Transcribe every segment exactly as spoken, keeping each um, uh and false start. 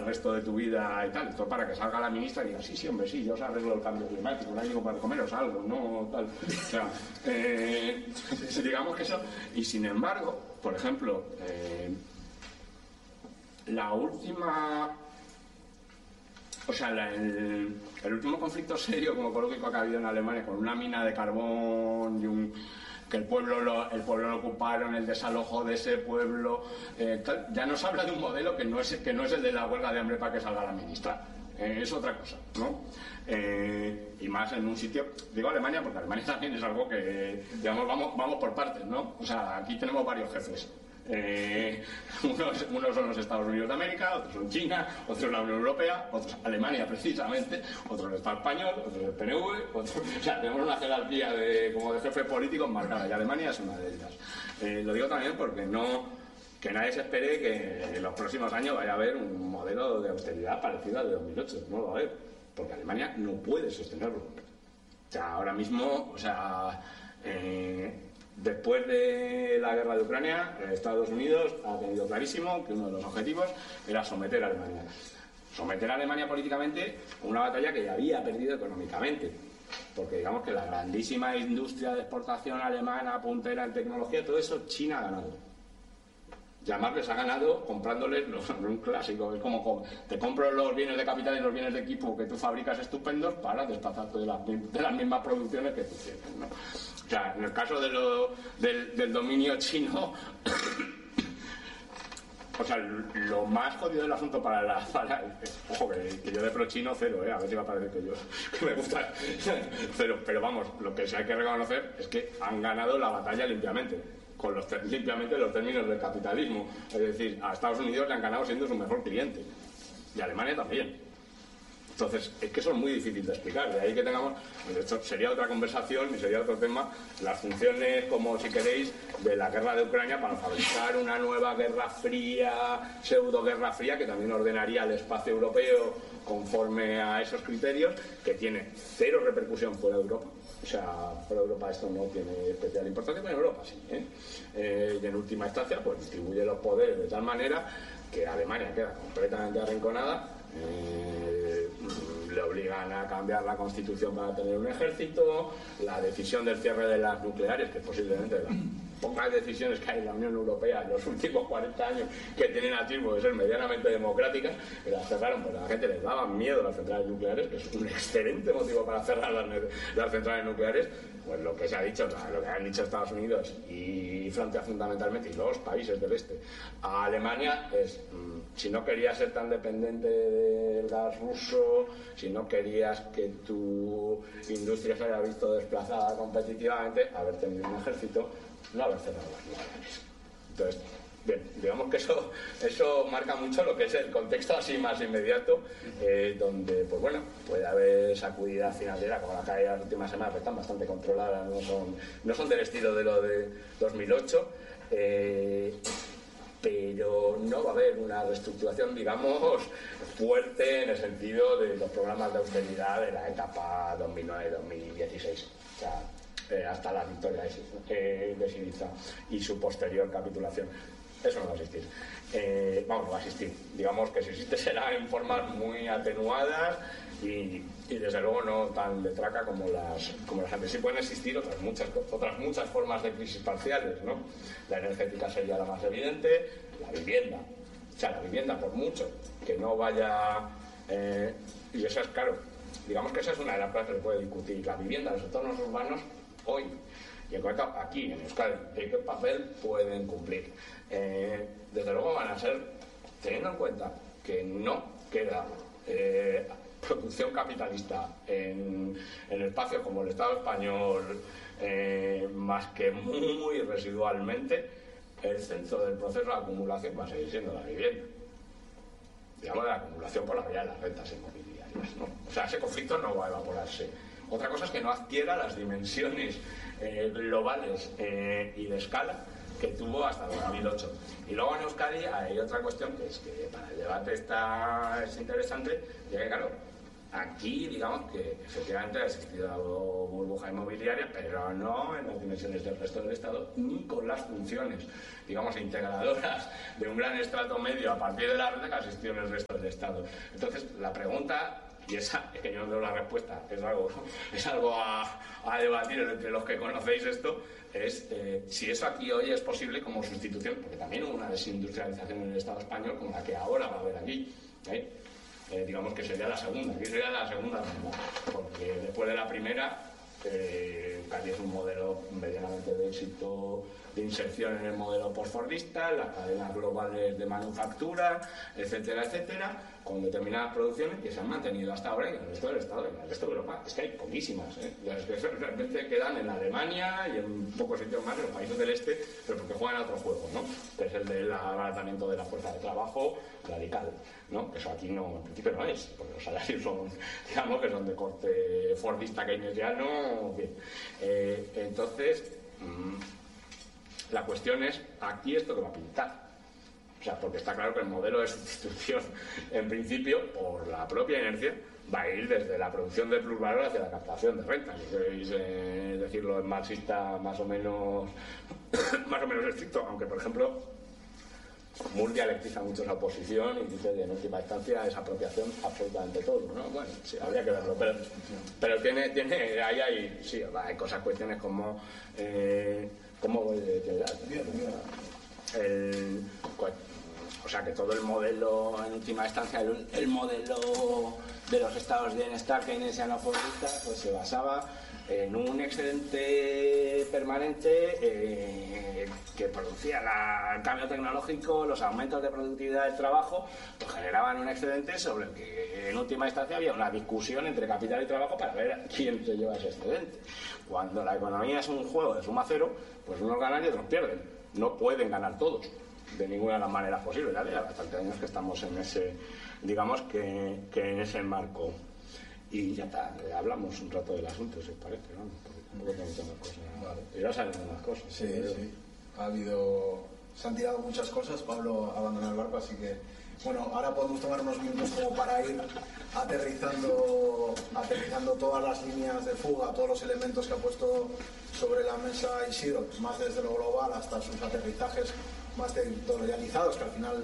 resto de tu vida y tal. Esto para que salga la ministra y diga, sí, sí, hombre, sí, yo os arreglo el cambio climático, no hay ningún para comeros algo, no, tal. O sea, eh, digamos que eso. Y sin embargo, por ejemplo, eh, la última... O sea, la, el, el último conflicto serio como ecológico que ha habido en Alemania, con una mina de carbón y un... que el pueblo lo, el pueblo lo ocuparon, el desalojo de ese pueblo, eh, tal, ya nos habla de un modelo que no es, que no es el de la huelga de hambre para que salga la ministra, eh, es otra cosa, ¿no? Eh, y más en un sitio, digo Alemania porque Alemania también es algo que, digamos, vamos, vamos por partes, ¿no? O sea, aquí tenemos varios jefes. Eh, unos, unos son los Estados Unidos de América, otros son China, otros la Unión Europea, otros Alemania precisamente, otros el Estado español, otros el P N V, otros, o sea, tenemos una jerarquía de, como de jefes políticos marcada y Alemania es una de ellas. Eh, lo digo también porque no, que nadie se espere que en los próximos años vaya a haber un modelo de austeridad parecido al de dos mil ocho, no lo va a haber, porque Alemania no puede sostenerlo. O sea, ahora mismo, o sea, eh, después de la guerra de Ucrania, Estados Unidos ha tenido clarísimo que uno de los objetivos era someter a Alemania. Someter a Alemania políticamente a una batalla que ya había perdido económicamente. Porque digamos que la grandísima industria de exportación alemana, puntera en tecnología, todo eso China ha ganado. Llamarles ha ganado comprándoles los, un clásico. Es como te compro los bienes de capital y los bienes de equipo que tú fabricas estupendos para desplazarte de las, de las mismas producciones que tú tienes, ¿no? O sea, en el caso de lo, del, del dominio chino, o sea, lo más jodido del asunto para la... Para, ojo, que, que yo de pro chino cero, ¿eh? A ver si va a parecer que yo que me gusta cero. Pero vamos, lo que sí hay que reconocer es que han ganado la batalla limpiamente, con los limpiamente los términos del capitalismo. Es decir, a Estados Unidos le han ganado siendo su mejor cliente. Y a Alemania también. Entonces, es que eso es muy difícil de explicar. De ahí que tengamos, de hecho, sería otra conversación y sería otro tema, las funciones, como si queréis, de la guerra de Ucrania para fabricar una nueva guerra fría, pseudo guerra fría, que también ordenaría el espacio europeo conforme a esos criterios, que tiene cero repercusión fuera de Europa. O sea, fuera de Europa esto no tiene especial importancia, pero en Europa sí, ¿eh? Eh, y en última instancia, pues distribuye los poderes de tal manera que Alemania queda completamente arrinconada. Eh, le obligan a cambiar la constitución para tener un ejército, la decisión del cierre de las nucleares, que es posiblemente de las pocas decisiones que hay en la Unión Europea en los últimos cuarenta años que tienen atisbo de ser medianamente democráticas, que las cerraron porque a la gente les daba miedo las centrales nucleares, que es un excelente motivo para cerrar las, las centrales nucleares. Pues lo que se ha dicho, lo que han dicho Estados Unidos y Francia fundamentalmente, y los países del este, a Alemania es, mmm, si no querías ser tan dependiente del gas ruso, si no querías que tu industria se haya visto desplazada competitivamente, haber tenido un ejército, no haber cerrado las nucleares. Entonces, bien, digamos que eso, eso marca mucho lo que es el contexto así más inmediato, eh, donde, pues bueno, puede haber sacudida financiera, como la que hay en las últimas semanas, que están bastante controladas, no son, no son del estilo de lo de dos mil ocho, eh, pero no va a haber una reestructuración, digamos, fuerte en el sentido de los programas de austeridad de la etapa dos mil nueve dos mil dieciséis. O sea, Eh, hasta la victoria de, de Syriza y su posterior capitulación. Eso no va a existir. Eh, vamos, no va a existir. Digamos que si existe será en formas muy atenuadas y, y desde luego no tan de traca como las como las antes. Sí pueden existir otras muchas otras muchas formas de crisis parciales, ¿no? La energética sería la más evidente, la vivienda. O sea, la vivienda, por mucho que no vaya... Eh, y eso es claro. Digamos que esa es una de las cosas que se puede discutir. La vivienda, los entornos urbanos, hoy, y en concreto aquí en Euskadi, ¿qué papel pueden cumplir? Eh, desde luego van a ser, teniendo en cuenta que no queda eh, producción capitalista en, en espacios como el Estado español, eh, más que muy residualmente, el centro del proceso de acumulación va a seguir siendo la vivienda. Digamos, de la acumulación por la vía de las rentas inmobiliarias, ¿no? O sea, ese conflicto no va a evaporarse. Otra cosa es que no adquiera las dimensiones eh, globales eh, y de escala que tuvo hasta dos mil ocho. Y luego en Euskadi hay otra cuestión que es que para el debate está, es interesante, ya que claro, Aquí, digamos que efectivamente ha existido burbuja inmobiliaria, pero no en las dimensiones del resto del Estado, ni con las funciones, digamos, integradoras de un gran estrato medio a partir de la renta que ha existido en el resto del Estado. Entonces, la pregunta, y esa es que yo no tengo la respuesta, es algo, es algo a, a debatir entre los que conocéis esto, es eh, si eso aquí hoy es posible como sustitución, porque también hubo una desindustrialización en el Estado español como la que ahora va a haber aquí, ¿eh? Eh, digamos que sería la segunda, aquí sería la segunda ronda, porque después de la primera, eh, Euskadi es un modelo medianamente de éxito de inserción en el modelo postfordista, las cadenas globales de manufactura, etcétera, etcétera, con determinadas producciones que se han mantenido hasta ahora en el resto del Estado, en el resto de Europa. Es que hay poquísimas, ¿eh? Las que realmente quedan en Alemania y en pocos sitios más, en los países del este, pero porque juegan a otro juego, ¿no? Que es el del abaratamiento de la fuerza de trabajo radical, ¿no? Que eso aquí no, en principio no es, porque los salarios son, digamos, que son de corte fordista keynesiano, bien. Eh, entonces, mmm, la cuestión es, aquí esto que va a pintar. O sea, porque está claro que el modelo de sustitución, en principio, por la propia inercia, va a ir desde la producción de plusvalor hacia la captación de renta. Si queréis eh, decirlo en marxista más o menos más o menos estricto, aunque, por ejemplo, Moore dialectiza mucho esa oposición y dice que en última instancia es apropiación absolutamente todo, ¿no? Bueno, sí, habría que verlo, pero, pero tiene, tiene, ahí hay, sí, hay cosas, cuestiones como... Eh, ¿Cómo eh, te, el, o sea, que todo el modelo, en última instancia, el, el modelo de los estados de bienestar keynesiano-fordistas, pues se basaba en un excedente permanente eh, que producía la, el cambio tecnológico, los aumentos de productividad del trabajo, pues generaban un excedente sobre el que en última instancia había una discusión entre capital y trabajo para ver quién se lleva ese excedente. Cuando la economía es un juego de suma cero, pues unos ganan y otros pierden. No pueden ganar todos, de ninguna de las maneras posibles. Ya hace bastante años que estamos en ese, digamos que, que en ese marco. Y ya está, hablamos un rato del asunto, si os parece, ¿no? Porque tampoco tengo tantas cosas. Vale. Y ya salen más cosas. Sí, sí, sí. Ha habido... Se han tirado muchas cosas, Pablo abandonó el barco, así que... Bueno, ahora podemos tomar unos minutos como para ir aterrizando, aterrizando todas las líneas de fuga, todos los elementos que ha puesto sobre la mesa Isidro, más desde lo global hasta sus aterrizajes más territorializados, que al final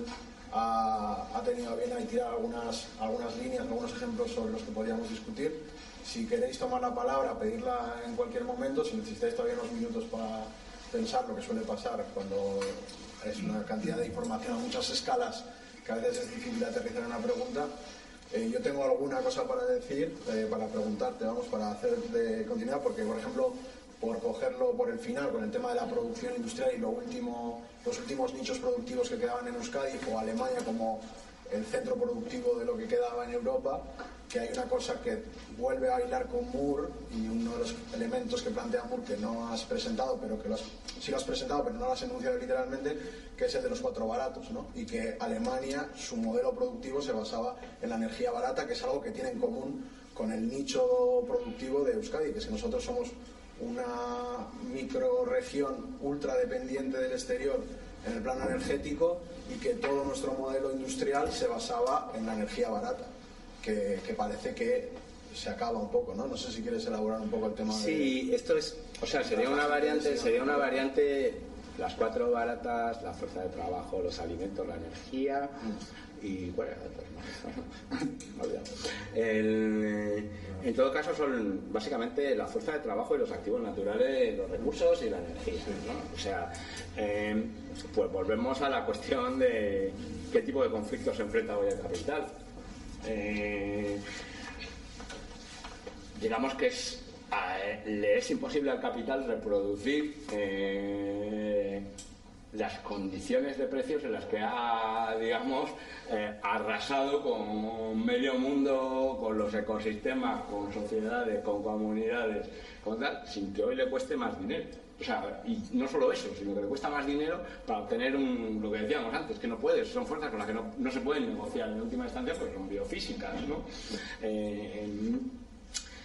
ha, ha tenido a bien ahí tirar algunas, algunas líneas, algunos ejemplos sobre los que podríamos discutir. Si queréis tomar la palabra, pedirla en cualquier momento, si necesitáis todavía unos minutos para pensar, lo que suele pasar cuando es una cantidad de información a muchas escalas, que a veces es difícil aterrizar en una pregunta. Eh, yo tengo alguna cosa para decir, eh, para preguntarte, vamos, para hacer de continuidad, porque, por ejemplo, por cogerlo por el final, con el tema de la producción industrial y lo último, los últimos nichos productivos que quedaban en Euskadi, o Alemania como el centro productivo de lo que quedaba en Europa, que hay una cosa que vuelve a bailar con Moore, y uno de los elementos que plantea Moore que no has presentado, pero que lo has, sí lo has presentado, pero no lo has enunciado literalmente, que es el de los cuatro baratos, ¿no? Y que Alemania, su modelo productivo se basaba en la energía barata, que es algo que tiene en común con el nicho productivo de Euskadi, que es que nosotros somos una microrregión ultra dependiente del exterior en el plano energético, y que todo nuestro modelo industrial se basaba en la energía barata, que, que parece que se acaba un poco, ¿no? No sé si quieres elaborar un poco el tema. Sí, de... esto es, o sea, sería una variante, sería una variante, las cuatro baratas, la fuerza de trabajo, los alimentos, la energía mm. y bueno, el, en todo caso son básicamente la fuerza de trabajo y los activos naturales, los recursos y la energía, ¿no? O sea, eh, pues volvemos a la cuestión de qué tipo de conflictos se enfrenta hoy el capital. Eh, digamos que es, eh, le es imposible al capital reproducir eh, las condiciones de precios en las que ha, digamos, eh, arrasado con medio mundo, con los ecosistemas, con sociedades, con comunidades, con tal, sin que hoy le cueste más dinero. O sea, y no solo eso, sino que le cuesta más dinero para obtener un, lo que decíamos antes, que no puedes, son fuerzas con las que no, no se pueden negociar en última instancia, pues son biofísicas, ¿no? Eh,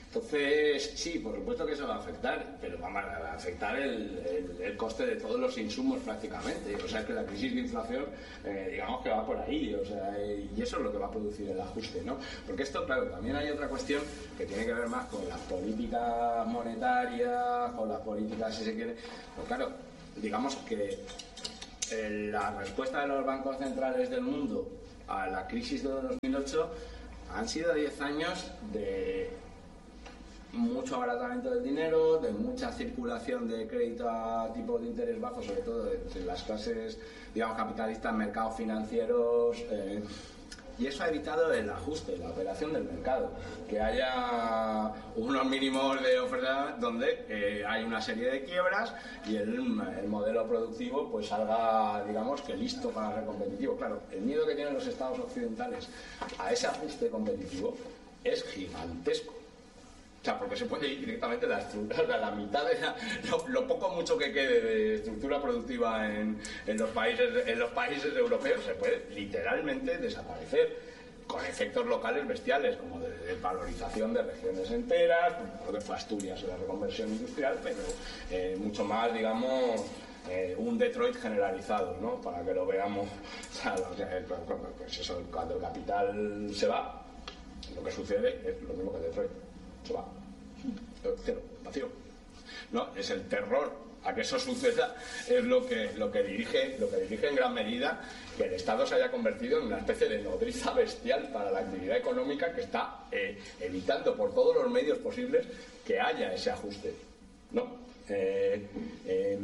Entonces, sí, por supuesto que eso va a afectar, pero va a afectar el, el, el coste de todos los insumos prácticamente. O sea, que la crisis de inflación, eh, digamos que va por ahí, o sea, y eso es lo que va a producir el ajuste, ¿no? Porque esto, claro, también hay otra cuestión que tiene que ver más con las políticas monetarias, con las políticas, si se quiere. Pues claro, digamos que eh, la respuesta de los bancos centrales del mundo a la crisis de dos mil ocho han sido diez años de mucho abaratamiento del dinero, de mucha circulación de crédito a tipos de interés bajos, sobre todo en las clases, digamos, capitalistas, mercados financieros, eh, y eso ha evitado el ajuste, la operación del mercado, que haya unos mínimos de oferta donde eh, hay una serie de quiebras y el, el modelo productivo pues salga, digamos, que listo para ser competitivo. Claro, el miedo que tienen los estados occidentales a ese ajuste competitivo es gigantesco. O sea, porque se puede ir directamente la, estructura, la mitad de la, lo, lo poco mucho que quede de estructura productiva en, en, los países, en los países europeos se puede literalmente desaparecer, con efectos locales bestiales, como de, de valorización de regiones enteras, lo que fue Asturias en la reconversión industrial, pero eh, mucho más, digamos, eh, un Detroit generalizado, ¿no? Para que lo veamos. O sea, pues eso, cuando el capital se va, lo que sucede es lo mismo que Detroit. Se va, cero, vacío, ¿no? Es el terror a que eso suceda, es lo que, lo que dirige, lo que dirige en gran medida que el Estado se haya convertido en una especie de nodriza bestial para la actividad económica que está eh, evitando por todos los medios posibles que haya ese ajuste, ¿no? Eh, eh,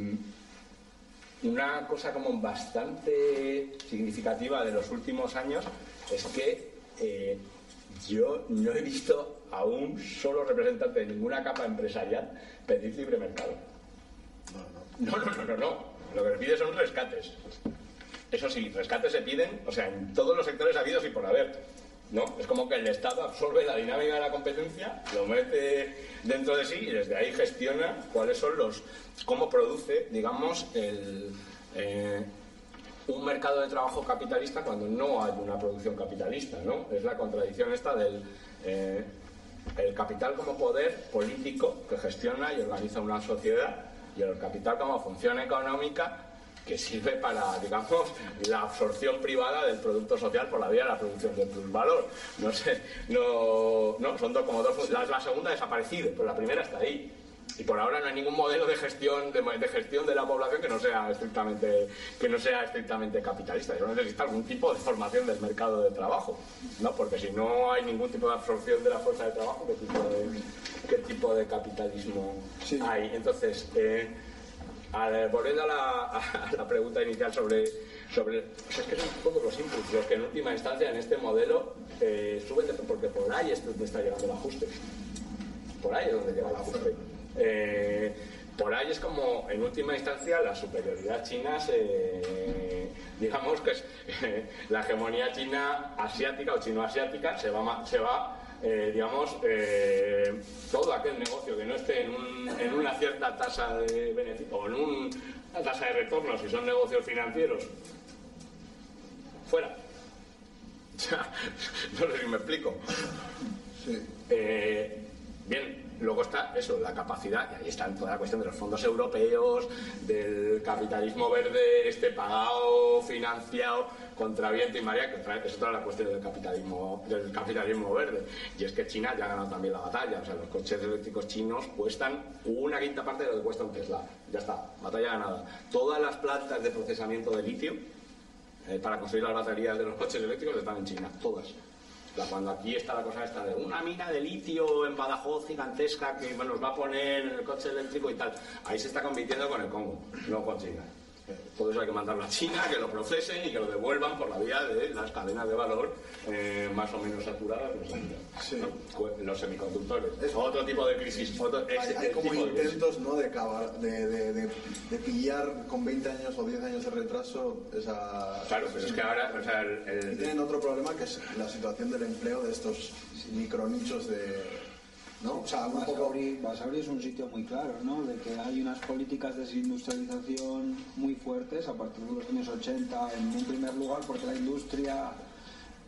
una cosa como bastante significativa de los últimos años es que eh, yo no he visto a un solo representante de ninguna capa empresarial pedir libre mercado. No, no, no, no, no. Lo que se pide son rescates. Eso sí, rescates se piden, o sea, en todos los sectores habidos y por haber. ¿No? Es como que el Estado absorbe la dinámica de la competencia, lo mete dentro de sí y desde ahí gestiona cuáles son los, cómo produce, digamos, el eh, un mercado de trabajo capitalista cuando no hay una producción capitalista, ¿no? Es la contradicción esta del eh, el capital como poder político que gestiona y organiza una sociedad y el capital como función económica que sirve para, digamos, la absorción privada del producto social por la vía de la producción de plusvalor. No sé, no, no son dos, como dos, la, la segunda ha desaparecido, pero la primera está ahí. Y por ahora no hay ningún modelo de gestión de, de gestión de la población que no sea estrictamente que no sea estrictamente capitalista. Eso necesita algún tipo de formación del mercado de trabajo, ¿no? Porque si no hay ningún tipo de absorción de la fuerza de trabajo, ¿qué tipo de, qué tipo de capitalismo sí. hay? Entonces, eh, a ver, volviendo a la, a la pregunta inicial sobre, sobre o sea, es que son todos los inputs los que en última instancia en este modelo eh, suben, de, porque por ahí es donde está llegando el ajuste. Por ahí es donde llega el ajuste. Eh, por ahí es como en última instancia la superioridad china se, digamos que es, eh, la hegemonía china asiática o chino-asiática se va, se va eh, digamos eh, todo aquel negocio que no esté en, un, en una cierta tasa de beneficio o en un, una tasa de retorno si son negocios financieros fuera. No sé si me explico. Sí. Eh, bien. Luego está eso, la capacidad, y ahí está toda la cuestión de los fondos europeos, del capitalismo verde, este pagado, financiado, contra viento y marea, que es otra la cuestión del capitalismo, del capitalismo verde. Y es que China ya ha ganado también la batalla, o sea, los coches eléctricos chinos cuestan una quinta parte de lo que cuesta un Tesla. Ya está, batalla ganada. Todas las plantas de procesamiento de litio eh, para construir las baterías de los coches eléctricos están en China, todas. Cuando aquí está la cosa esta de una mina de litio en Badajoz gigantesca que bueno, nos va a poner en el coche eléctrico y tal, ahí se está compitiendo con el Congo, no con China. Todo eso hay que mandarlo a China, que lo procesen y que lo devuelvan por la vía de las cadenas de valor eh, más o menos saturadas, sí. ¿no? Los semiconductores. Es otro tipo de crisis. Otro, hay hay como intentos, ¿no?, de, de, de, de, de pillar con veinte años o diez años de retraso esa... Claro, pero es que ahora... O sea, el, el... Y tienen otro problema que es la situación del empleo de estos micronichos de... ¿no? O sea, un Basauri, poco... Basauri es un sitio muy claro, ¿no? De que hay unas políticas de desindustrialización muy fuertes a partir de los años ochenta, en un primer lugar porque la industria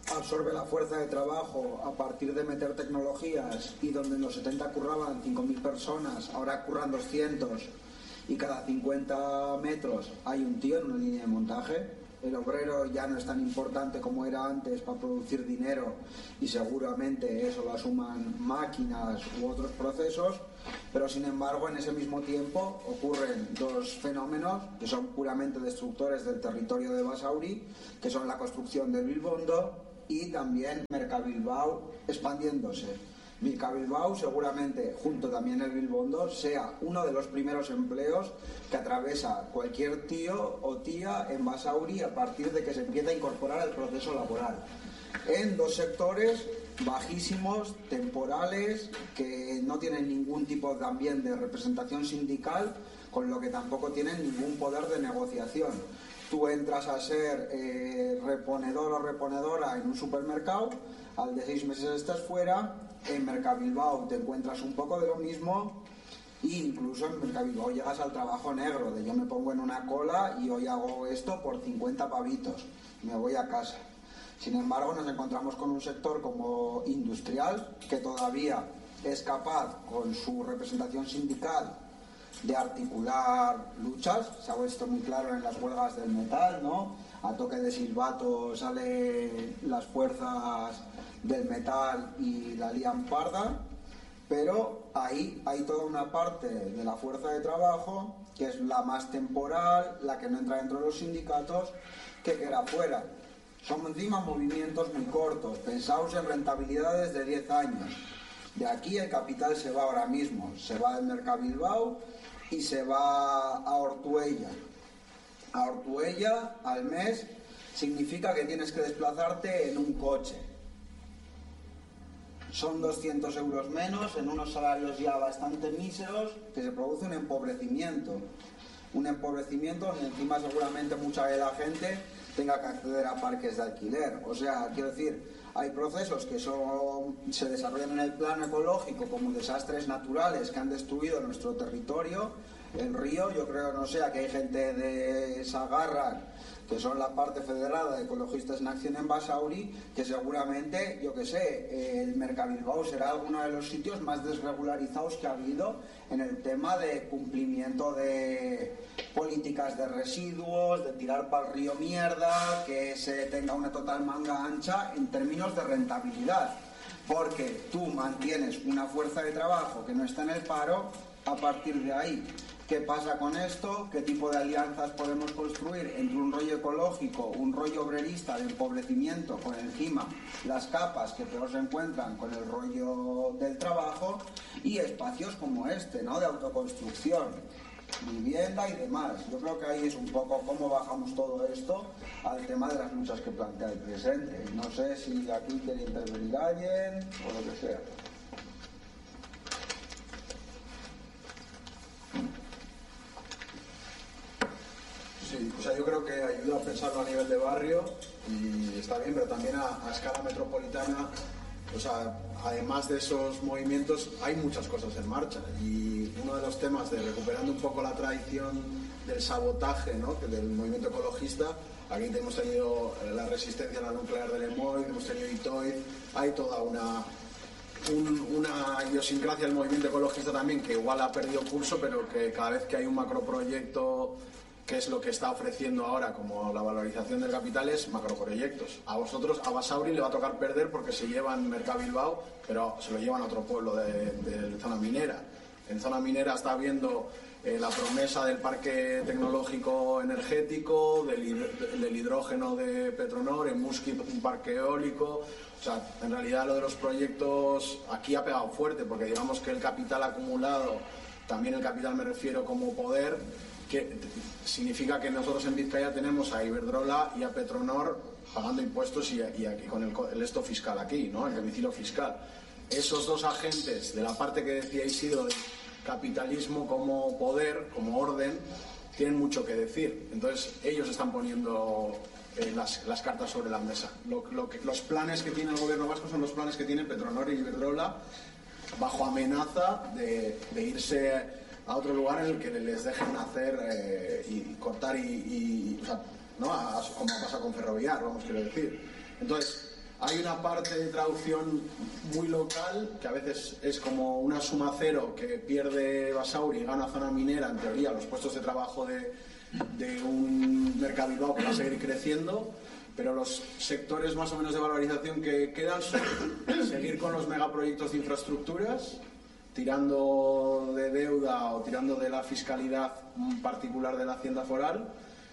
absorbe la fuerza de trabajo a partir de meter tecnologías, y donde en los setenta curraban cinco mil personas, ahora curran doscientos, y cada cincuenta metros hay un tío en una línea de montaje. El obrero ya no es tan importante como era antes para producir dinero, y seguramente eso lo asuman máquinas u otros procesos, pero sin embargo en ese mismo tiempo ocurren dos fenómenos que son puramente destructores del territorio de Basauri, que son la construcción del Bilbondo y también Mercabilbao expandiéndose. Mercabilbao seguramente, junto también el Bilbondo, sea uno de los primeros empleos que atraviesa cualquier tío o tía en Basauri a partir de que se empieza a incorporar al proceso laboral, en dos sectores bajísimos, temporales, que no tienen ningún tipo también de representación sindical, con lo que tampoco tienen ningún poder de negociación. Tú entras a ser eh, reponedor o reponedora en un supermercado, al de seis meses estás fuera. En Mercabilbao te encuentras un poco de lo mismo, e incluso en Mercabilbao llegas al trabajo negro, de yo me pongo en una cola y hoy hago esto por cincuenta pavitos, me voy a casa. Sin embargo, nos encontramos con un sector como industrial, que todavía es capaz, con su representación sindical, de articular luchas. Se ha visto muy claro en las huelgas del metal, ¿no? A toque de silbato salen las fuerzas del metal y la lían parda, pero ahí hay toda una parte de la fuerza de trabajo que es la más temporal, la que no entra dentro de los sindicatos, que queda fuera. Son encima movimientos muy cortos, pensaos en rentabilidades de diez años. De aquí el capital se va ahora mismo, se va de Mercabilbao y se va a Ortuella. A Ortuella al mes significa que tienes que desplazarte en un coche. Son doscientos euros menos, en unos salarios ya bastante míseros, que se produce un empobrecimiento. Un empobrecimiento donde encima seguramente mucha de la gente tenga que acceder a parques de alquiler. O sea, quiero decir, hay procesos que son, se desarrollan en el plano ecológico como desastres naturales que han destruido nuestro territorio. El río, yo creo, no sé, aquí hay gente de Sagarra, que son la parte federada de Ecologistas en Acción en Basauri, que seguramente, yo que sé, el Mercabilbao será uno de los sitios más desregularizados que ha habido en el tema de cumplimiento de políticas de residuos, de tirar para el río mierda, que se tenga una total manga ancha en términos de rentabilidad, porque tú mantienes una fuerza de trabajo que no está en el paro. A partir de ahí, ¿qué pasa con esto? ¿Qué tipo de alianzas podemos construir entre un rollo ecológico, un rollo obrerista de empobrecimiento, con encima las capas que peor se encuentran con el rollo del trabajo, y espacios como este, ¿no?, de autoconstrucción, vivienda y demás? Yo creo que ahí es un poco cómo bajamos todo esto al tema de las luchas que plantea el presente. No sé si aquí quiere intervenir alguien o lo que sea. Sí, o sea, yo creo que ayuda a pensarlo a nivel de barrio y está bien, pero también a, a escala metropolitana. O sea, además de esos movimientos hay muchas cosas en marcha, y uno de los temas de recuperando un poco la tradición del sabotaje, ¿no?, que del movimiento ecologista, aquí hemos tenido la resistencia a la nuclear del Lemoy, hemos tenido Itoid, hay toda una un, una idiosincrasia del movimiento ecologista también, que igual ha perdido pulso, pero que cada vez que hay un macroproyecto, que es lo que está ofreciendo ahora como la valorización del capital, es macroproyectos. A vosotros, a Basauri le va a tocar perder porque se llevan Mercabilbao, pero se lo llevan a otro pueblo de, de zona minera. En zona minera está habiendo eh, la promesa del parque tecnológico energético, del, del hidrógeno de Petronor, en Musqui un parque eólico. O sea, en realidad lo de los proyectos aquí ha pegado fuerte, porque digamos que el capital acumulado, también el capital me refiero como poder, que significa que nosotros en Vizcaya tenemos a Iberdrola y a Petronor pagando impuestos y, y aquí con el, el esto fiscal aquí, ¿no?, el domicilio fiscal. Esos dos agentes de la parte que decía Isidro, del capitalismo como poder, como orden, tienen mucho que decir. Entonces ellos están poniendo eh, las, las cartas sobre la mesa. Lo, lo que, los planes que tiene el gobierno vasco son los planes que tiene Petronor y Iberdrola, bajo amenaza de, de irse a otro lugar en el que les dejen hacer eh, y cortar y, y o sea, ¿no?, a, como pasa con Ferroviar, vamos, quiero decir. Entonces, hay una parte de traducción muy local, que a veces es como una suma cero que pierde Basauri y gana Zona Minera, en teoría, los puestos de trabajo de, de un Mercabilbao que va a seguir creciendo, pero los sectores más o menos de valorización que quedan son seguir con los megaproyectos de infraestructuras, tirando de deuda o tirando de la fiscalidad particular de la Hacienda Foral,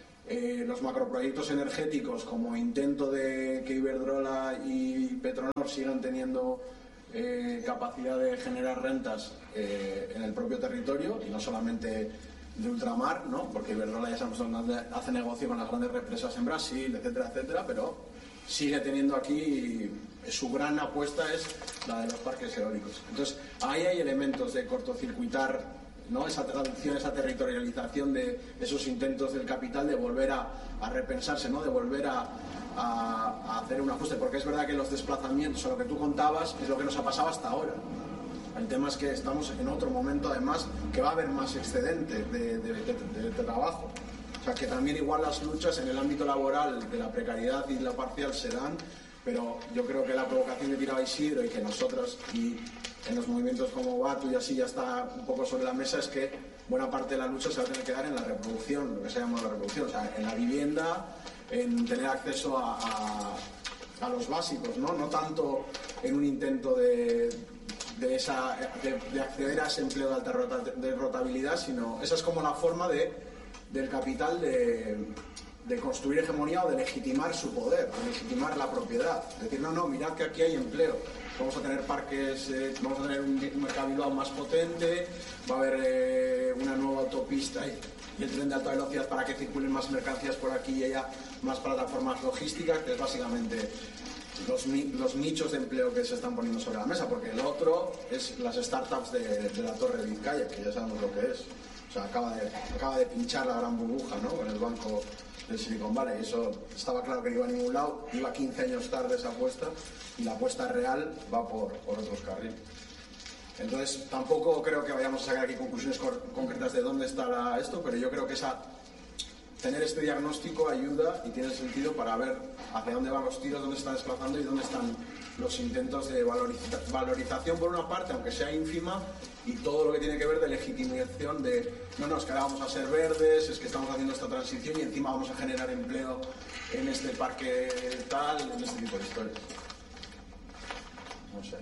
eh, los macroproyectos energéticos como intento de que Iberdrola y Petronor sigan teniendo eh, capacidad de generar rentas eh, en el propio territorio y no solamente de ultramar, ¿no? Porque Iberdrola ya sabemos dónde hace negocio con las grandes represas en Brasil, etcétera, etcétera, pero sigue teniendo aquí, su gran apuesta es la de los parques eólicos. Entonces, ahí hay elementos de cortocircuitar, ¿no? Esa traducción, esa territorialización de esos intentos del capital de volver a, a repensarse, ¿no? De volver a, a, a hacer un ajuste, porque es verdad que los desplazamientos, o lo que tú contabas, es lo que nos ha pasado hasta ahora. El tema es que estamos en otro momento, además, que va a haber más excedente de, de, de, de, de trabajo. O sea, que también igual las luchas en el ámbito laboral de la precariedad y la parcial se dan, pero yo creo que la provocación que tiraba Isidro y que nosotros y en los movimientos como Batu y así ya está un poco sobre la mesa es que buena parte de la lucha se va a tener que dar en la reproducción, lo que se llama la reproducción, o sea, en la vivienda, en tener acceso a, a, a los básicos, ¿no? No tanto en un intento de... De, esa, de, de acceder a ese empleo de alta rota, de rotabilidad, sino esa es como la forma de, del capital de, de construir hegemonía o de legitimar su poder, de legitimar la propiedad. Decir, no, no, mirad que aquí hay empleo, vamos a tener parques, eh, vamos a tener un, un Mercabilbao más potente, va a haber eh, una nueva autopista y, y el tren de alta velocidad para que circulen más mercancías por aquí y allá, más plataformas logísticas, que es básicamente Los, los nichos de empleo que se están poniendo sobre la mesa, porque el otro es las startups de, de la Torre de Vizcaya, que ya sabemos lo que es. O sea, acaba de, acaba de pinchar la gran burbuja, ¿no? Con el banco del Silicon Valley. Eso estaba claro que no iba a ningún lado, iba quince años tarde esa apuesta, y la apuesta real va por, por otros carriles. Entonces, tampoco creo que vayamos a sacar aquí conclusiones concretas de dónde está la, esto, pero yo creo que esa... Tener este diagnóstico ayuda y tiene sentido para ver hacia dónde van los tiros, dónde se están desplazando y dónde están los intentos de valoriza valorización por una parte, aunque sea ínfima, y todo lo que tiene que ver de legitimación de no, no, es que ahora vamos a ser verdes, es que estamos haciendo esta transición y encima vamos a generar empleo en este parque tal, en este tipo de historias. No sé.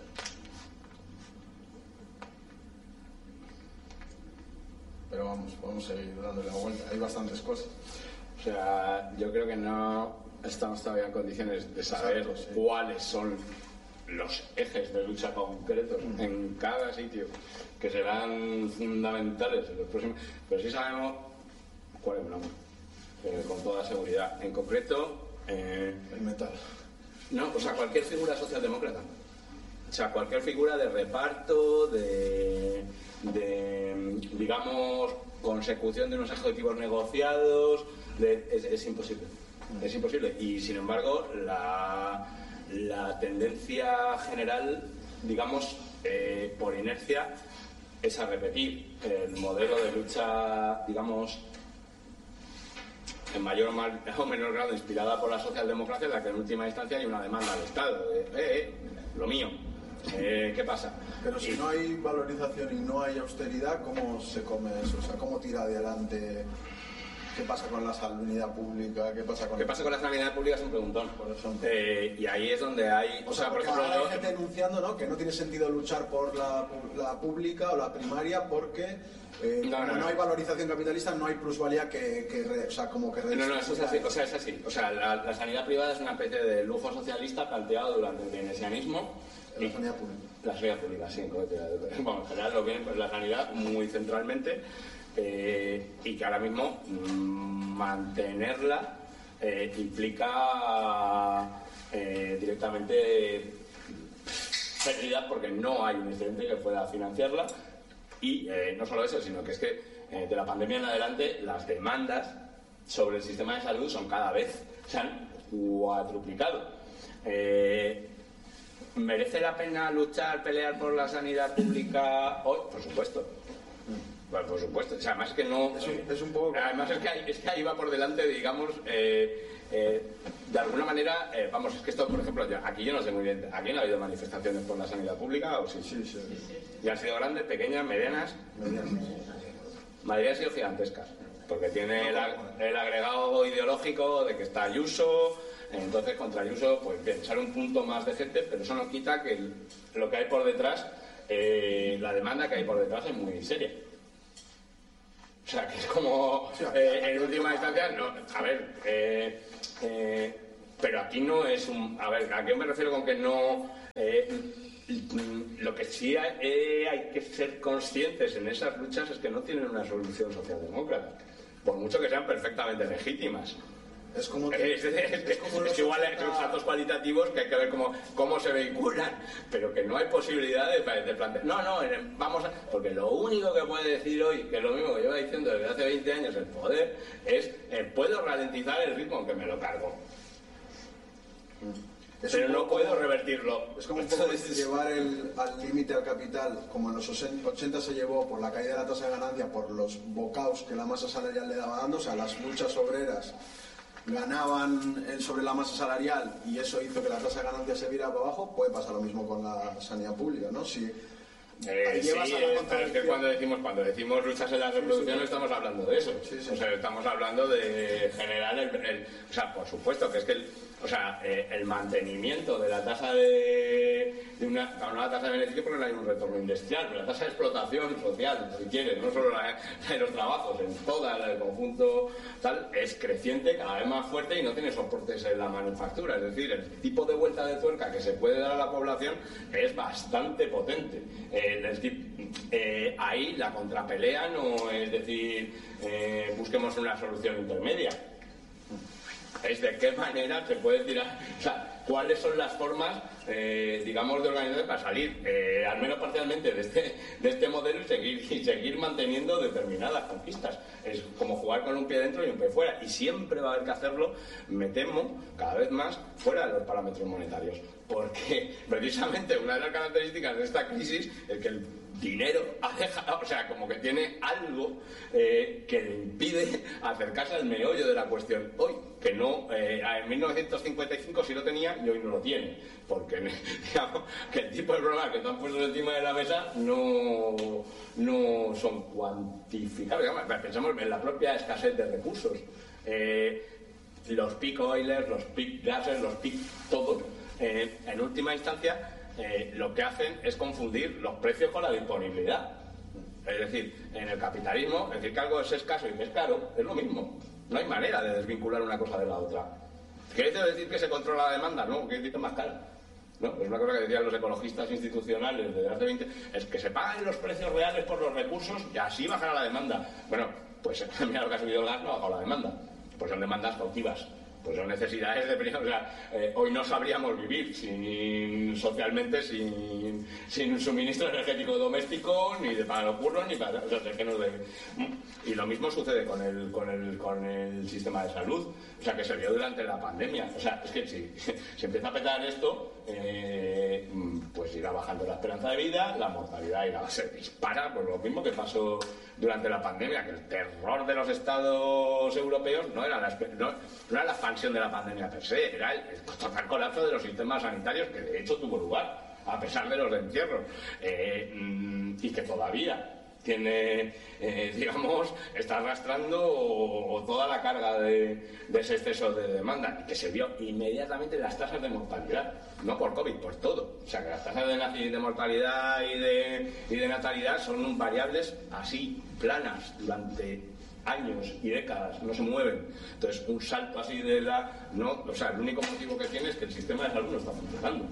Pero vamos, podemos seguir dándole la vuelta. Hay bastantes cosas. O sea, yo creo que no estamos todavía en condiciones de saber Exacto, sí. cuáles son los ejes de lucha concretos mm. en cada sitio, que serán fundamentales en los próximos. Pero sí sabemos cuál es el nombre, eh, con toda seguridad. En concreto, eh, el metal. No, o sea, cualquier figura socialdemócrata. O sea, cualquier figura de reparto, de, de digamos, consecución de unos objetivos negociados, de, es, es imposible. Es imposible. Y, sin embargo, la, la tendencia general, digamos, eh, por inercia, es a repetir el modelo de lucha, digamos, en mayor o menor grado inspirada por la socialdemocracia, en la que en última instancia hay una demanda al Estado de, eh, eh, lo mío. Eh, ¿Qué pasa? Pero si no hay valorización y no hay austeridad, ¿cómo se come eso? O sea, ¿cómo tira adelante? ¿Qué pasa con la sanidad pública? ¿Qué pasa con, ¿Qué pasa con la sanidad pública? Es un preguntón. Por ejemplo. Eh, y ahí es donde hay... O, o sea, sea por ejemplo... Hay gente denunciando, ¿no?, que no tiene sentido luchar por la, la pública o la primaria porque... Eh, no, no, no hay valorización capitalista, no hay plusvalía que, que re, o sea, como que... No, no, eso es así, o sea, es así. O sea, la, la sanidad privada es una especie de lujo socialista planteado durante el keynesianismo. La sanidad pública. La sanidad pública, sí. Bueno, en general lo viene pues, la sanidad muy centralmente eh, y que ahora mismo mmm, mantenerla eh, implica eh, directamente pérdida porque no hay un excedente que pueda financiarla. Y eh, no solo eso, sino que es que eh, de la pandemia en adelante las demandas sobre el sistema de salud son cada vez, se han cuadruplicado. Eh, ¿Merece la pena luchar, pelear por la sanidad pública hoy? Por supuesto. Bueno, por supuesto. O sea, además es que no... Es un, es un poco... Además es que, hay, es que ahí va por delante, digamos, eh, eh, de alguna manera, eh, vamos, es que esto, por ejemplo, yo, aquí yo no sé muy bien, ¿aquí no ha habido manifestaciones por la sanidad pública o sí? Sí, sí. ¿Y han sido grandes, pequeñas, medianas? Medianas. Madrid ha sido gigantescas, porque tiene el, el agregado ideológico de que está Ayuso, entonces contra Ayuso, pues bien, sale un punto más de gente, pero eso no quita que el, lo que hay por detrás, eh, la demanda que hay por detrás es muy seria. O sea, que es como, eh, en última instancia, no, a ver, eh, eh, pero aquí no es un, a ver, ¿a qué me refiero con que no? Eh, lo que sí hay, eh, hay que ser conscientes en esas luchas es que no tienen una solución socialdemócrata, por mucho que sean perfectamente legítimas. Es como que, es, es, es, es como es que igual hay ochenta... saltos cualitativos que hay que ver cómo, cómo se vehiculan, pero que no hay posibilidad de, de plantear. No, no, vamos a. Porque lo único que puede decir hoy, que es lo mismo que lleva diciendo desde hace veinte años el poder, es: eh, puedo ralentizar el ritmo aunque me lo cargo. Es pero no puedo como, revertirlo. Es como un poco llevar el, al límite al capital, como en los ochenta se llevó por la caída de la tasa de ganancia, por los bocaos que la masa salarial le daba dando, o sea, las luchas obreras ganaban sobre la masa salarial y eso hizo que la tasa de ganancia se viera para abajo. Puede pasar lo mismo con la sanidad pública, ¿no? Si Eh, sí, eh, pero es que cuando decimos, cuando decimos luchas en la reproducción no estamos hablando de eso. Sí, sí. O sea, estamos hablando de generar el, el, o sea, por supuesto que es que el, o sea, eh, el mantenimiento de la tasa de, de una, no la tasa de beneficio porque no hay un retorno industrial, pero la tasa de explotación social, si quieres, no solo la, la de los trabajos, en toda el conjunto tal, es creciente, cada vez más fuerte y no tiene soportes en la manufactura. Es decir, el tipo de vuelta de tuerca que se puede dar a la población es bastante potente. Eh, El tip, eh, ahí la contrapelea no es decir eh, busquemos una solución intermedia, es de qué manera se puede tirar, o sea, cuáles son las formas eh, digamos de organización para salir eh, al menos parcialmente de este, de este modelo y seguir, y seguir manteniendo determinadas conquistas. Es como jugar con un pie dentro y un pie fuera, y siempre va a haber que hacerlo, me temo, cada vez más fuera de los parámetros monetarios, porque precisamente una de las características de esta crisis es que el dinero ha dejado, o sea, como que tiene algo eh, que le impide acercarse al meollo de la cuestión hoy, que no, eh, en mil novecientos cincuenta y cinco sí lo tenía y hoy no lo tiene, porque digamos que el tipo de problemas que están puestos encima de la mesa no, no son cuantificables. Digamos, pensamos en la propia escasez de recursos, eh, los peak oilers, los peak gases, los peak todos, eh, en última instancia Eh, lo que hacen es confundir los precios con la disponibilidad. Es decir, en el capitalismo, decir que algo es escaso y que es caro es lo mismo. No hay manera de desvincular una cosa de la otra. ¿Quiere decir que se controla la demanda? No, quiere decir que es más cara. ¿No? Es una cosa que decían los ecologistas institucionales desde hace veinte, es que se paguen los precios reales por los recursos y así bajará la demanda. Bueno, pues mira lo que ha subido el gas, no ha bajado la demanda. Pues son demandas cautivas. Pues son necesidades de primero, o sea, eh, hoy no sabríamos vivir sin, socialmente sin, sin un suministro energético doméstico, ni de para los curros, ni para, o sea, es que nos de... Y lo mismo sucede con el, con el, con el sistema de salud, o sea, que se vio durante la pandemia. O sea, es que si se empieza a petar esto, eh, pues irá bajando la esperanza de vida, la mortalidad irá, se dispara, pues lo mismo que pasó durante la pandemia, que el terror de los estados europeos no era la, no, no era la expansión de la pandemia per se, era el, el total colapso de los sistemas sanitarios, que de hecho tuvo lugar, a pesar de los encierros, eh, y que todavía tiene, eh, digamos, está arrastrando o, o toda la carga de, de ese exceso de demanda, y que se vio inmediatamente en las tasas de mortalidad, no por COVID, por todo. O sea, que las tasas de, de mortalidad y de, y de natalidad son variables así, planas, durante años y décadas, no se mueven. Entonces, un salto así de la... no, o sea, el único motivo que tiene es que el sistema de salud no está funcionando.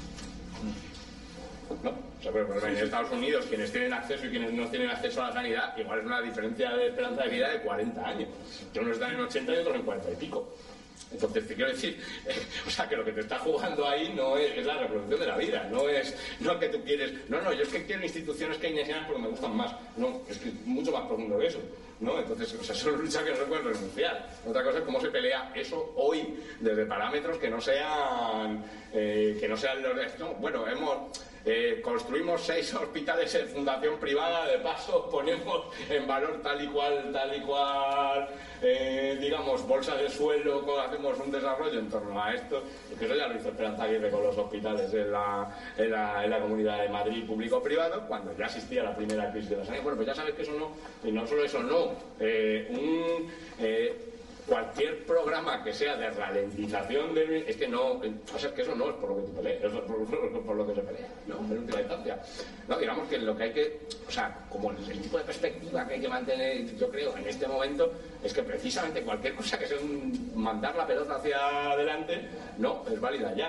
¿No? O sea, pero, pero en Estados Unidos, quienes tienen acceso y quienes no tienen acceso a la sanidad, igual es una diferencia de esperanza de vida de cuarenta años. Que unos están en ochenta y otros en cuarenta y pico. Entonces, te quiero decir, eh, o sea, que lo que te está jugando ahí no es, es la reproducción de la vida, no es no que tú quieres, no, no, yo es que quiero instituciones keynesianas porque me gustan más, no, es que es mucho más profundo que eso, ¿no? Entonces, o sea, son luchas que no se pueden renunciar. Otra cosa es cómo se pelea eso hoy desde parámetros que no sean, eh, que no sean los de, no, bueno, hemos... Eh, construimos seis hospitales en fundación privada, de paso ponemos en valor tal y cual, tal y cual, eh, digamos, bolsa de suelo, hacemos un desarrollo en torno a esto, es que eso ya lo hizo Esperanza Aguirre con los hospitales en la, en la, en la Comunidad de Madrid público-privado, cuando ya existía la primera crisis de la sanidad. Bueno, pues ya sabes que eso no, y no solo eso, no. Eh, un... Eh, cualquier programa que sea de ralentización de, es que no, o sea, es que eso no es por lo que tú peleas, eso es por, por, por lo que se pelea, ¿no? En última instancia. No, digamos que lo que hay que, o sea, como el, el tipo de perspectiva que hay que mantener, yo creo, en este momento, es que precisamente cualquier cosa que sea un, mandar la pelota hacia adelante, no, es válida ya.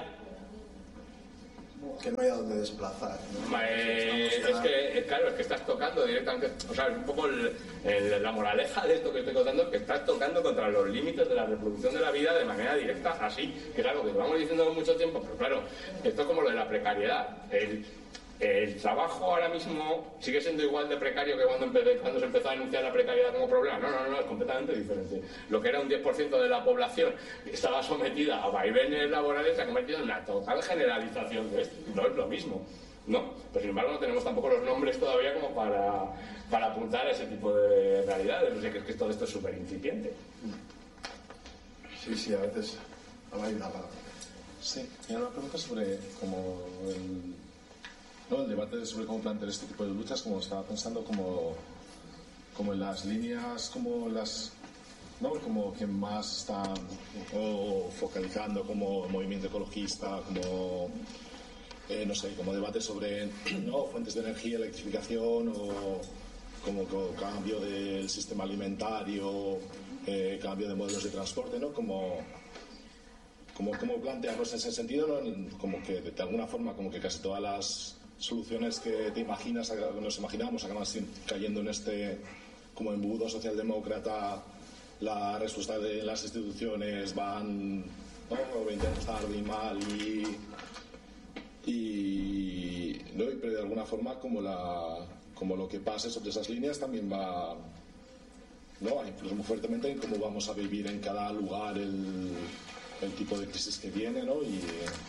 Que no haya donde desplazar, ¿no? Eh, es que, claro, es que estás tocando directamente, o sea, es un poco el, el, la moraleja de esto que estoy contando, que estás tocando contra los límites de la reproducción de la vida de manera directa, así, que es algo que llevamos diciendo mucho tiempo, pero claro, esto es como lo de la precariedad. El, el trabajo ahora mismo sigue siendo igual de precario que cuando, empecé, cuando se empezó a anunciar la precariedad como problema. No, no, no, es completamente diferente. Lo que era un diez por ciento de la población que estaba sometida a vaivenes laborales se ha convertido en una total generalización de esto. No es lo mismo, ¿no? Pero sin embargo no tenemos tampoco los nombres todavía como para, para apuntar a ese tipo de realidades. O sea que es que todo esto es súper incipiente. Sí, sí, a veces hay una palabra. Sí, y una pregunta sobre como el... ¿no? El debate sobre cómo plantear este tipo de luchas, como estaba pensando, como, como en las líneas, como las, ¿no? Como quien más está o focalizando como movimiento ecologista, como, eh, no sé, como debate sobre, ¿no? Fuentes de energía, electrificación o como, como cambio del sistema alimentario, eh, cambio de modelos de transporte, ¿no? Como... Como, como plantearlos en ese sentido, ¿no? Como que de alguna forma, como que casi todas las soluciones que te imaginas, nos imaginamos, acaban cayendo en este como embudo socialdemócrata. La respuesta de las instituciones van, ¿no? veinte años tarde y mal y, y, ¿no? pero de alguna forma como, la, como lo que pase sobre esas líneas también va, ¿no? a influir muy fuertemente en cómo vamos a vivir en cada lugar el, el tipo de crisis que viene, ¿no? y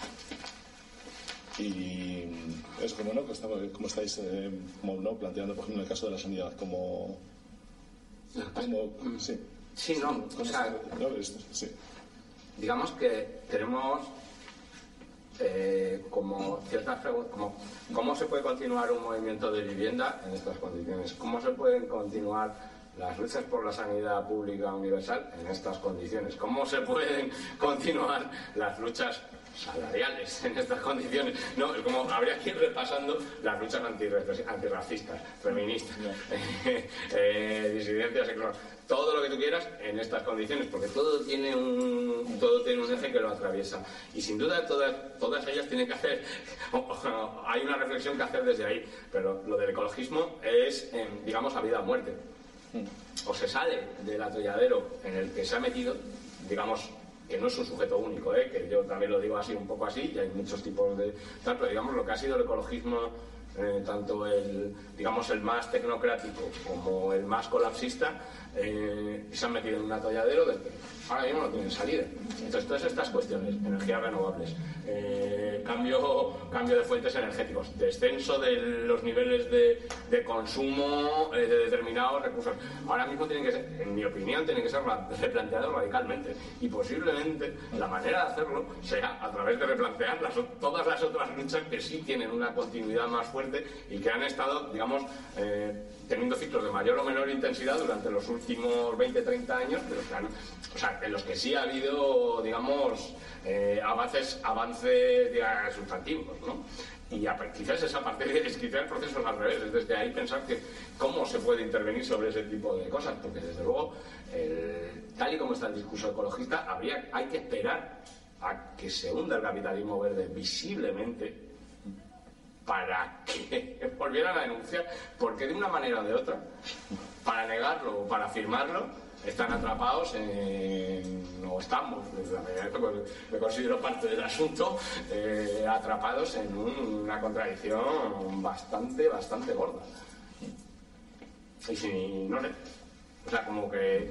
Y es como, ¿no? Como estáis eh, como, ¿no? planteando, por ejemplo, en el caso de la sanidad, como... como sí. Sí, no, o sea, ¿no? Esto, sí. Digamos que tenemos eh, como ciertas preguntas, como ¿cómo se puede continuar un movimiento de vivienda en estas condiciones? ¿Cómo se pueden continuar las luchas por la sanidad pública universal en estas condiciones? ¿Cómo se pueden continuar las luchas salariales en estas condiciones? No, es como habría que ir repasando las luchas antirracistas, feministas, eh, eh, disidencias, todo lo que tú quieras en estas condiciones, porque todo tiene un todo tiene un eje que lo atraviesa y sin duda todas todas ellas tienen que hacer hay una reflexión que hacer desde ahí, pero lo del ecologismo es eh, digamos a vida o muerte. O se sale del atolladero en el que se ha metido, digamos que no es un sujeto único, ¿eh? que yo también lo digo así, un poco así, y hay muchos tipos de tal, pero digamos lo que ha sido el ecologismo, eh, tanto el digamos el más tecnocrático como el más colapsista, eh, se han metido en un atolladero del que ahora mismo no tienen salida. Entonces todas estas cuestiones, energías renovables, eh, cambio, cambio de fuentes energéticos, descenso de los niveles de, de consumo eh, de determinados recursos, ahora mismo tienen que ser, en mi opinión, tienen que ser replanteados radicalmente y posiblemente la manera de hacerlo sea a través de replantear las, todas las otras luchas que sí tienen una continuidad más fuerte y que han estado, digamos, eh, teniendo ciclos de mayor o menor intensidad durante los últimos veinte, treinta años, pero que han, o sea, en los que sí ha habido, digamos, eh, avances, avances digamos, sustantivos, ¿no? Y a, quizás es a partir de, es quizás el proceso es al revés, es desde ahí pensar que cómo se puede intervenir sobre ese tipo de cosas, porque desde luego, el, tal y como está el discurso ecologista, habría, hay que esperar a que se hunda el capitalismo verde visiblemente para que volvieran a denunciar, porque de una manera o de otra, para negarlo o para afirmarlo, están atrapados en, o estamos, me considero parte del asunto, eh, atrapados en un, una contradicción bastante, bastante gorda. Y si, no sé, o sea, como que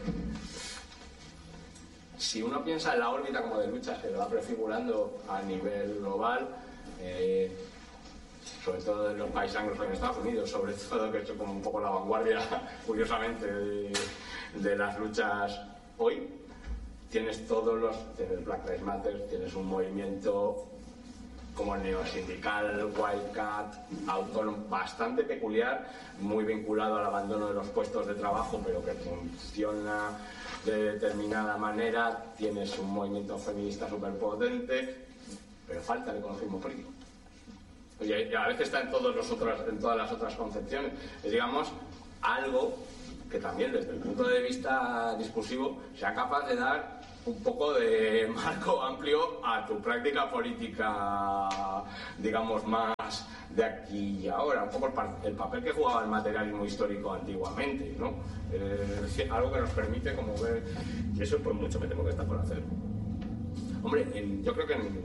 si uno piensa en la órbita como de luchas que lo va prefigurando a nivel global, eh, sobre todo en los países anglosajones, en Estados Unidos, sobre todo, que es como un poco la vanguardia, curiosamente, de, de las luchas hoy, tienes todos los, tienes Black Lives Matter, tienes un movimiento como el neosindical, Wildcat, autónomo, bastante peculiar, muy vinculado al abandono de los puestos de trabajo, pero que funciona de determinada manera. Tienes un movimiento feminista súper potente, pero falta el ecologismo político. Y a veces está en, todos los otros, en todas las otras concepciones. Es, digamos, algo que también desde el punto de vista discursivo sea capaz de dar un poco de marco amplio a tu práctica política, digamos, más de aquí y ahora, un poco el, el papel que jugaba el materialismo histórico antiguamente, ¿no? Eh, algo que nos permite como ver, y eso pues mucho me temo que está por hacer. Hombre, en, yo creo que en,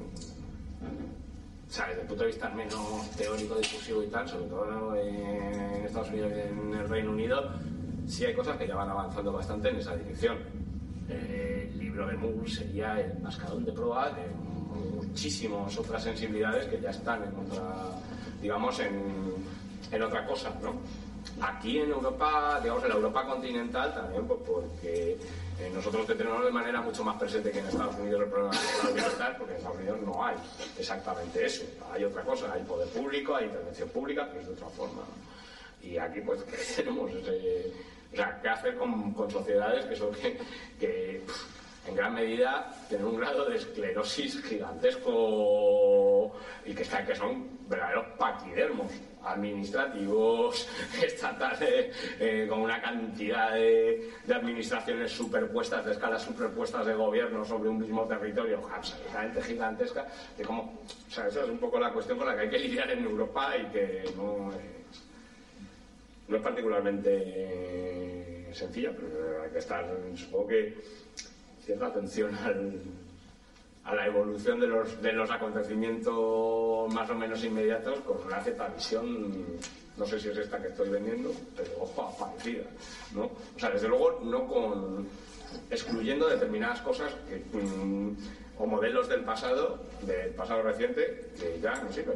o sea, desde el punto de vista menos teórico, discursivo y tal, sobre todo en Estados Unidos y en el Reino Unido, sí hay cosas que ya van avanzando bastante en esa dirección. El libro de Moore sería el mascarón de proa de muchísimas otras sensibilidades que ya están en otra, digamos, en, en otra cosa, ¿no? Aquí en Europa, digamos, en la Europa continental también, pues porque eh, nosotros tenemos de manera mucho más presente que en Estados Unidos el problema de la libertad, porque en Estados Unidos no hay exactamente eso, hay otra cosa, hay poder público, hay intervención pública, pero es de otra forma, ¿no? Y aquí pues tenemos ese, o sea, qué hacer con, con sociedades que son que, que en gran medida tienen un grado de esclerosis gigantesco y que, están, que son verdaderos paquidermos administrativos, estatales, eh, con una cantidad de, de administraciones superpuestas, de escalas superpuestas de gobierno sobre un mismo territorio, absolutamente gigantesca, de cómo, o sea, esa es un poco la cuestión con la que hay que lidiar en Europa y que no es, no es particularmente sencilla, pero hay que estar, supongo que cierta atención al, a la evolución de los, de los acontecimientos más o menos inmediatos con una cierta visión, no sé si es esta que estoy vendiendo, pero ojo, parecida, ¿no? O sea, desde luego no con excluyendo determinadas cosas que, mm, o modelos del pasado, del pasado reciente, que ya no sirven.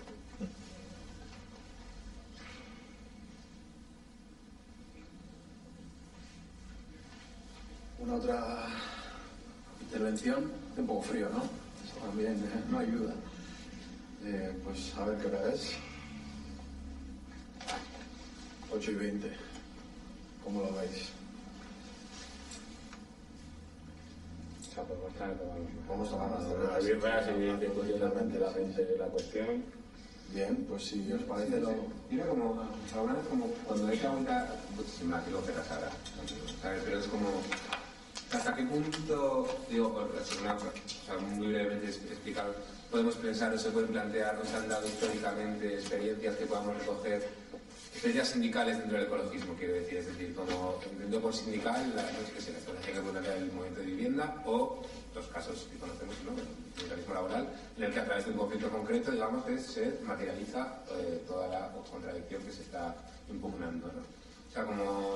Una otra intervención, un poco frío, ¿no? Eso también eh, no ayuda. Eh, pues a ver qué hora es. ocho y veinte. ¿Cómo lo veis? O sea, pues bastante, Vamos a hablar las birras y discutiendo la gente de la cuestión. Bien, pues si os parece Sí, lo... sí. Mira, como, alguna vez como cuando hay que aguantar, pues se me hace lo que casara, ¿sabes? Pero es como, ¿hasta qué punto, digo, por una, o sea, muy brevemente explicar, podemos pensar o se pueden plantear, o se han dado históricamente experiencias que podamos recoger, experiencias sindicales dentro del ecologismo, quiero decir, es decir, como entendido por sindical, la, no sé qué sea, la estrategia que puede plantear el movimiento de vivienda, o los casos que conocemos, ¿no? El sindicalismo laboral, en el que a través de un conflicto concreto, digamos, que se materializa eh, toda la contradicción que se está impugnando, ¿no? O sea, como...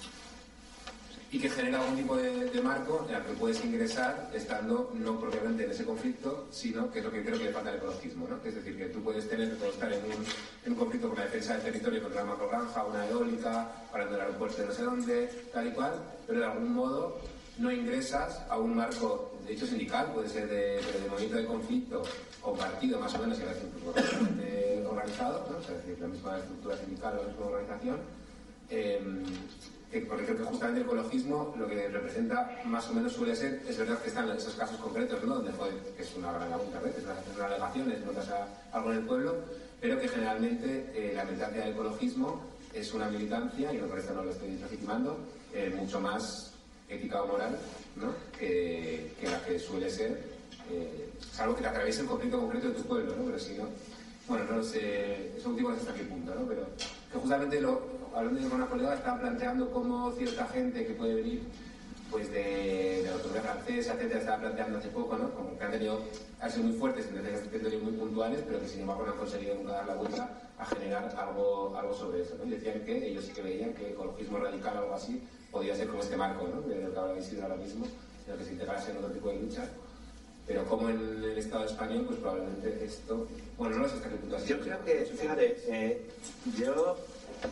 y que genera algún tipo de, de marco en el que puedes ingresar estando no propiamente en ese conflicto, sino que es lo que creo que le falta al ecologismo, ¿no? Es decir, que tú puedes tener, puedes estar en un, en un conflicto con la defensa del territorio contra una macrogranja, una eólica, hablando del aeropuerto de no sé dónde, tal y cual, pero de algún modo no ingresas a un marco, de hecho sindical, puede ser de, de, de movimiento de conflicto compartido más o menos, y a veces incluso bastante organizado, ¿no? O sea, es decir, la misma estructura sindical, la misma organización, eh, porque creo que justamente el ecologismo lo que representa más o menos suele ser, es verdad que están en esos casos concretos, ¿no? Donde joder, que es una gran labor, a veces, es una alegación, es notas a algo en el pueblo, pero que generalmente eh, la militancia del ecologismo es una militancia, y por esto no lo estoy legitimando, eh, mucho más ética o moral, ¿no? que, que la que suele ser, eh, salvo que te atraviese el conflicto concreto de tu pueblo, ¿no? Pero si no, bueno, no lo sé, es un tipo hasta qué punto, ¿no? Pero que justamente lo, hablando con una colega, estaba planteando cómo cierta gente que puede venir pues de, de la autoridad francesa, etcétera, estaba planteando hace poco, ¿no? Como que han tenido, han sido muy fuertes en territorios muy puntuales, pero que sin embargo no han conseguido nunca dar la vuelta a generar algo, algo sobre eso, ¿no? Y decían que ellos sí que veían que ecologismo radical o algo así podía ser como este marco, ¿no? De lo que habláis sido ahora mismo, en el que se integrase en otro tipo de lucha. Pero como en el Estado español, pues probablemente esto... Bueno, no lo sé hasta qué punto así. Yo creo que, fíjate, eh, yo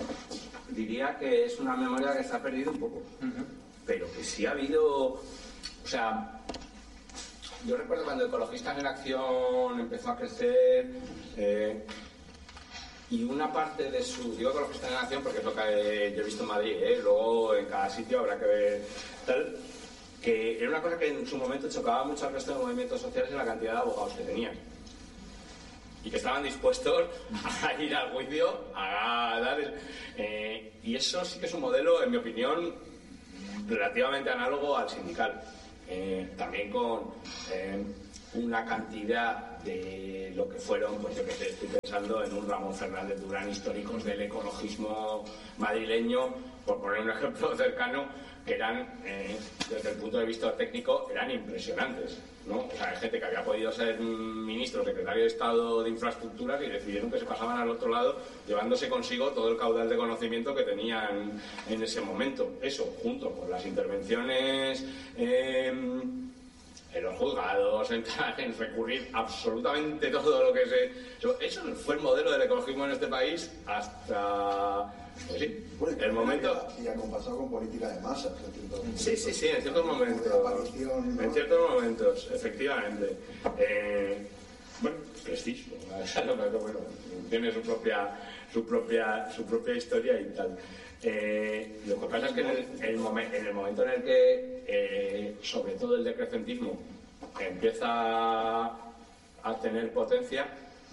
diría que es una memoria que se ha perdido un poco. Uh-huh. Pero que sí ha habido o sea, yo recuerdo cuando Ecologistas en Acción empezó a crecer, eh, y una parte de su, digo Ecologistas en Acción porque es lo que yo he visto en Madrid, ¿eh? Luego en cada sitio habrá que ver tal, que era una cosa que en su momento chocaba mucho al resto de movimientos sociales en la cantidad de abogados que tenían. Y que estaban dispuestos a ir al juicio, a dar el, eh, y eso sí que es un modelo, en mi opinión, relativamente análogo al sindical. Eh, también con eh, una cantidad de lo que fueron, pues yo que sé, estoy pensando en un Ramón Fernández Durán, históricos del ecologismo madrileño, por poner un ejemplo cercano, que eran, eh, desde el punto de vista técnico, eran impresionantes, ¿no? O sea, hay gente que había podido ser ministro, secretario de Estado de Infraestructuras y decidieron que se pasaban al otro lado, llevándose consigo todo el caudal de conocimiento que tenían en ese momento. Eso, junto con las intervenciones eh, en los juzgados, en, en recurrir absolutamente todo lo que se... Eso fue el modelo del ecologismo en este país hasta... Pues sí, bueno, el momento... Y acompasado con política de masas. Sí, sí, sí, en ciertos momentos. Aparición, ¿no? En ciertos momentos, efectivamente. Eh, bueno, prestigio. Bueno, tiene su propia, su propia, su propia historia y tal. Eh, lo que pasa es que en el, el momen, en el momento en el que, eh, sobre todo el decrecentismo, empieza a tener potencia,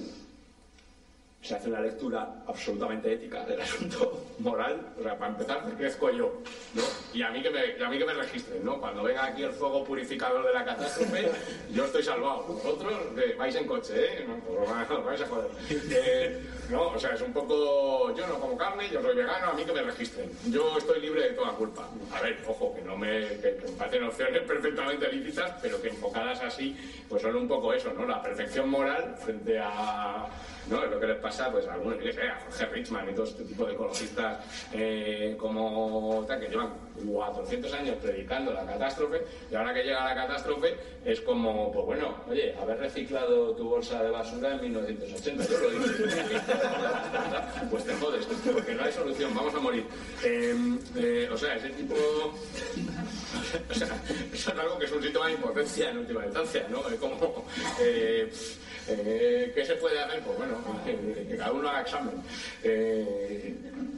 se hace una lectura absolutamente ética del asunto moral. O sea, para empezar, me crezco yo, ¿no? Y a mí que me, a mí que me registren, ¿no? Cuando venga aquí el fuego purificador de la catástrofe, yo estoy salvado. Vosotros eh, vais en coche, ¿eh? No, pues os vais a joder. Eh, no, o sea, es un poco... Yo no como carne, yo soy vegano, a mí que me registren. Yo estoy libre de toda culpa. A ver, ojo, que no me... que, que me parecen opciones perfectamente lícitas, pero que enfocadas así, pues son un poco eso, ¿no? La perfección moral frente a... ¿no? Es lo que les pasa pues, a algunos, que sé, a Jorge Richman y todo este tipo de ecologistas eh, como tal, que llevan cuatrocientos años predicando la catástrofe, y ahora que llega la catástrofe es como, pues bueno, oye, haber reciclado tu bolsa de basura en mil novecientos ochenta, yo lo dije, pues te jodes, porque no hay solución, vamos a morir. Eh, eh, o sea, ese tipo... O sea, eso es algo que es un síntoma de impotencia en última instancia, ¿no? Es como... Eh, Eh, ¿Qué se puede hacer? Pues bueno, que, que cada uno haga examen. Eh,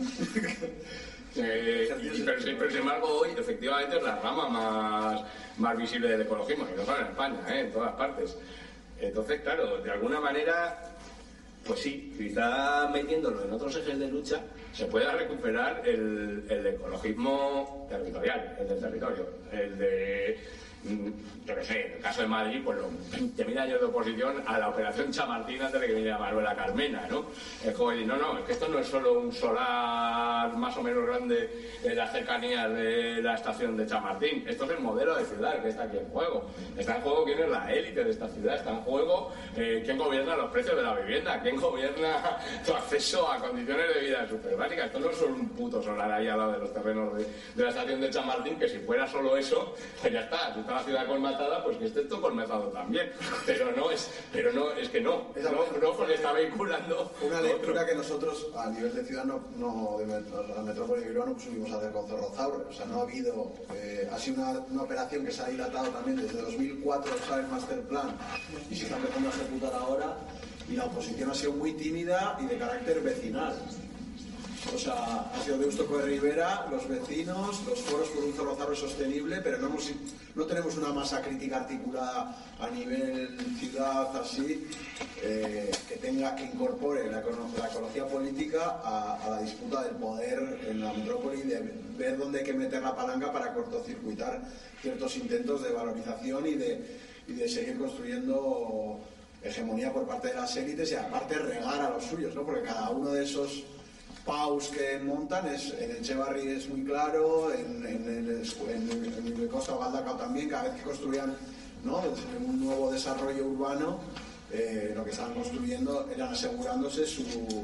eh, y, pero, pero sin embargo hoy efectivamente es la rama más, más visible del ecologismo, y no solo en España, ¿eh? En todas partes. Entonces, claro, de alguna manera, pues sí, quizá metiéndolo en otros ejes de lucha se pueda recuperar el, el ecologismo territorial, el del territorio, el de... yo qué sé, en el caso de Madrid, pues los veinte mil años de oposición a la operación Chamartín antes de que viniera Manuela Carmena, ¿no? Es como decir, no, no, es que esto no es solo un solar más o menos grande en las cercanías de la estación de Chamartín, esto es el modelo de ciudad que está aquí en juego. Está en juego quién es la élite de esta ciudad, está en juego eh, quién gobierna los precios de la vivienda, quién gobierna tu acceso a condiciones de vida súper básicas. Esto no es solo un puto solar ahí al lado de los terrenos de, de la estación de Chamartín, que si fuera solo eso, pues ya está, si está la ciudad colmatada, pues que esté esto colmatado también. Pero no es, pero no, es que no, Esa no, no pues está vehiculando una lectura otro. que nosotros a nivel de ciudad no, no de met- la metrópoli de Bilbao no pudimos hacer con Zorrozaurre. O sea, no ha habido, eh, ha sido una, una operación que se ha dilatado también desde dos mil cuatro, está el master plan y se está empezando a ejecutar ahora, y la oposición ha sido muy tímida y de carácter vecinal. O sea, ha sido Deusto de Rivera, los vecinos, los foros por un Zorrozaurre sostenible, pero no, hemos, no tenemos una masa crítica articulada a nivel ciudad así, eh, que tenga, que incorpore la, la ecología política a, a la disputa del poder en la metrópoli, de ver dónde hay que meter la palanca para cortocircuitar ciertos intentos de valorización y de, y de seguir construyendo hegemonía por parte de las élites, y aparte regar a los suyos, ¿no? Porque cada uno de esos paus que montan, es, en Etxebarri es muy claro, en, en, en, en, en el Costa Galdacao también, cada vez que construían, ¿no?, un nuevo desarrollo urbano, eh, lo que estaban construyendo eran asegurándose su,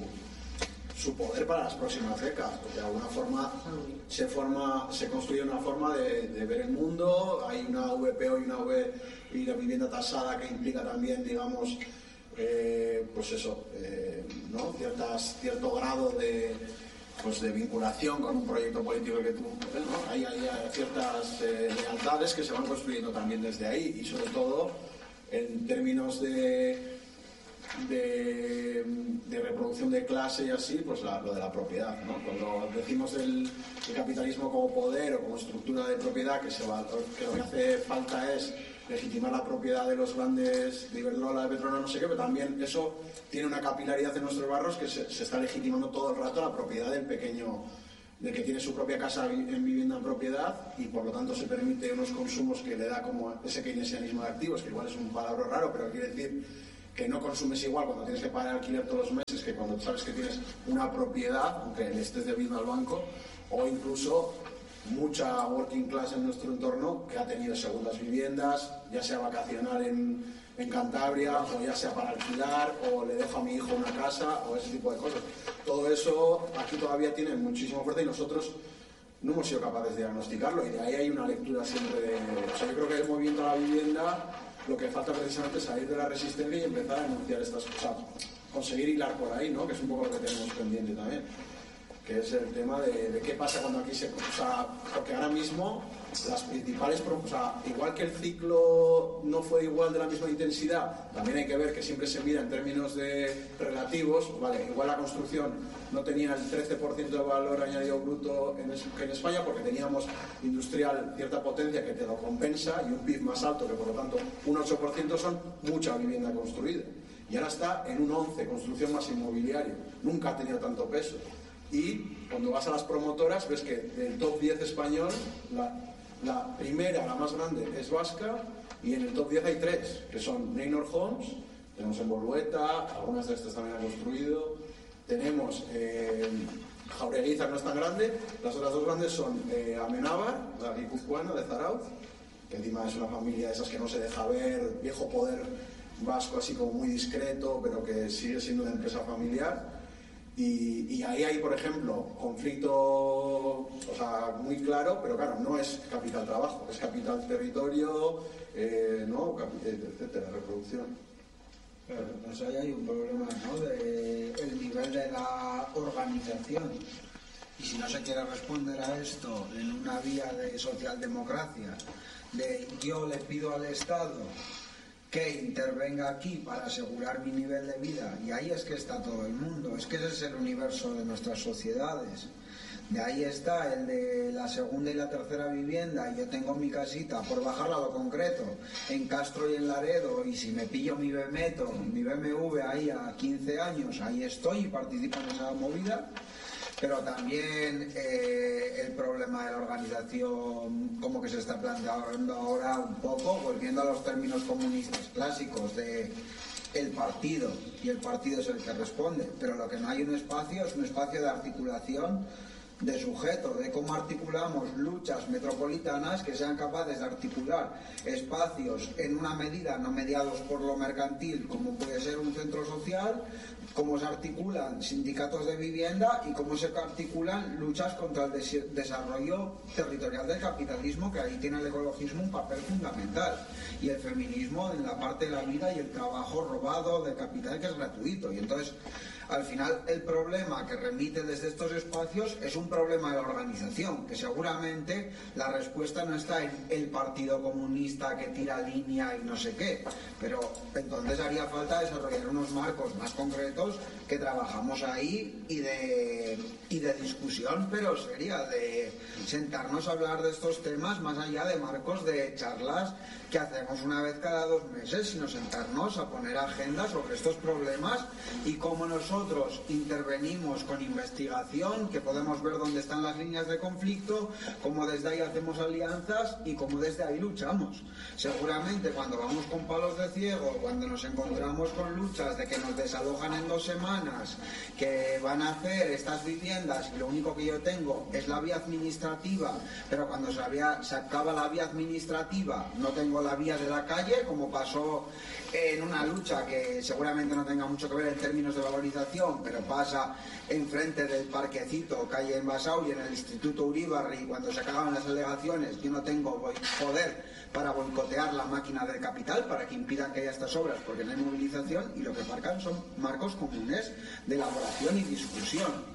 su poder para las próximas décadas, porque de alguna forma se forma, se construye una forma de, de ver el mundo. Hay una V P O y una v, y la vivienda tasada que implica también, digamos, Eh, pues eso, eh, ¿no? Ciertas, cierto grado de, pues de vinculación con un proyecto político que tú, ¿no? hay, hay ciertas eh, lealtades que se van construyendo también desde ahí, y sobre todo en términos de, de, de reproducción de clase y así, pues la, lo de la propiedad, ¿no? Cuando decimos el, el capitalismo como poder o como estructura de propiedad, que, se va, que lo que hace falta es legitimar la propiedad de los grandes, de Iberdrola, de Petróleos, no sé qué, pero también eso tiene una capilaridad en nuestros barrios que se, se está legitimando todo el rato la propiedad del pequeño, del que tiene su propia casa en vivienda en propiedad, y por lo tanto se permite unos consumos que le da como ese keynesianismo de activos, que igual es un palabra raro, pero quiere decir que no consumes igual cuando tienes que pagar alquiler todos los meses que cuando sabes que tienes una propiedad, aunque le estés debiendo al banco, o incluso mucha working class en nuestro entorno que ha tenido segundas viviendas, ya sea vacacional en, en Cantabria, o ya sea para alquilar, o le dejo a mi hijo una casa, o ese tipo de cosas. Todo eso aquí todavía tiene muchísima fuerza y nosotros no hemos sido capaces de diagnosticarlo, y de ahí hay una lectura siempre de... O sea, yo creo que el movimiento a la vivienda, lo que falta precisamente es salir de la resistencia y empezar a enunciar estas cosas, conseguir hilar por ahí, ¿no? Que es un poco lo que tenemos pendiente también, que es el tema de, de qué pasa cuando aquí se... O sea, porque ahora mismo las principales... O sea, igual que el ciclo no fue igual de la misma intensidad, también hay que ver que siempre se mira en términos de relativos, ¿vale? Igual la construcción no tenía el trece por ciento de valor añadido bruto en, que en España, porque teníamos industrial cierta potencia que te lo compensa, y un P I B más alto, que por lo tanto un ocho por ciento son mucha vivienda construida. Y ahora está en un once por ciento, construcción más inmobiliario. Nunca ha tenido tanto peso. Y cuando vas a las promotoras ves que del top diez español la, la primera, la más grande, es vasca, y en el top diez hay tres, que son Neynor Homes, tenemos en Bolueta, algunas de estas también han construido, tenemos eh, Jaureguizar, no es tan grande, las otras dos grandes son eh, Amenábar, la guipuzcoana de Zarauz, que encima es una familia de esas que no se deja ver, viejo poder vasco así como muy discreto, pero que sigue siendo una empresa familiar. Y, y ahí hay, por ejemplo, conflicto, o sea, muy claro, pero claro, no es capital trabajo, es capital territorio, eh, ¿no? etcétera, reproducción. Claro, pues ahí hay un problema, ¿no? De el nivel de la organización. Y si no se quiere responder a esto en una vía de socialdemocracia, de yo le pido al Estado que intervenga aquí para asegurar mi nivel de vida, y ahí es que está todo el mundo, es que ese es el universo de nuestras sociedades. De ahí está el de la segunda y la tercera vivienda, y yo tengo mi casita, por bajarla a lo concreto, en Castro y en Laredo, y si me pillo mi Bemeto, mi B M W ahí a quince años, ahí estoy y participo en esa movida. Pero también eh, el problema de la organización, como que se está planteando ahora un poco, volviendo a los términos comunistas clásicos de el partido, y el partido es el que responde, pero lo que no hay un espacio es un espacio de articulación de sujeto, de cómo articulamos luchas metropolitanas que sean capaces de articular espacios en una medida no mediados por lo mercantil, como puede ser un centro social, cómo se articulan sindicatos de vivienda y cómo se articulan luchas contra el des- desarrollo territorial del capitalismo, que ahí tiene el ecologismo un papel fundamental, y el feminismo en la parte de la vida y el trabajo robado del capital, que es gratuito. Y entonces, al final, el problema que remite desde estos espacios es un problema de la organización, que seguramente la respuesta no está en el Partido Comunista que tira línea y no sé qué, pero entonces haría falta desarrollar unos marcos más concretos que trabajamos ahí, y de, y de discusión, pero seria, de sentarnos a hablar de estos temas más allá de marcos de charlas que hacemos una vez cada dos meses, sino sentarnos a poner agenda sobre estos problemas y cómo nosotros intervenimos con investigación, que podemos ver dónde están las líneas de conflicto, cómo desde ahí hacemos alianzas y cómo desde ahí luchamos. Seguramente cuando vamos con palos de ciego, cuando nos encontramos con luchas de que nos desalojan en dos semanas, que van a hacer estas viviendas y lo único que yo tengo es la vía administrativa, pero cuando se, había, se acaba la vía administrativa no tengo la vía de la calle, como pasó en una lucha que seguramente no tenga mucho que ver en términos de valorización, pero pasa enfrente del parquecito, calle Envasau, y en el Instituto Uribarri, cuando se acaban las alegaciones, yo no tengo poder para boicotear la máquina del capital, para que impidan que haya estas obras, porque no hay movilización, y lo que marcan son marcos comunes de elaboración y discusión.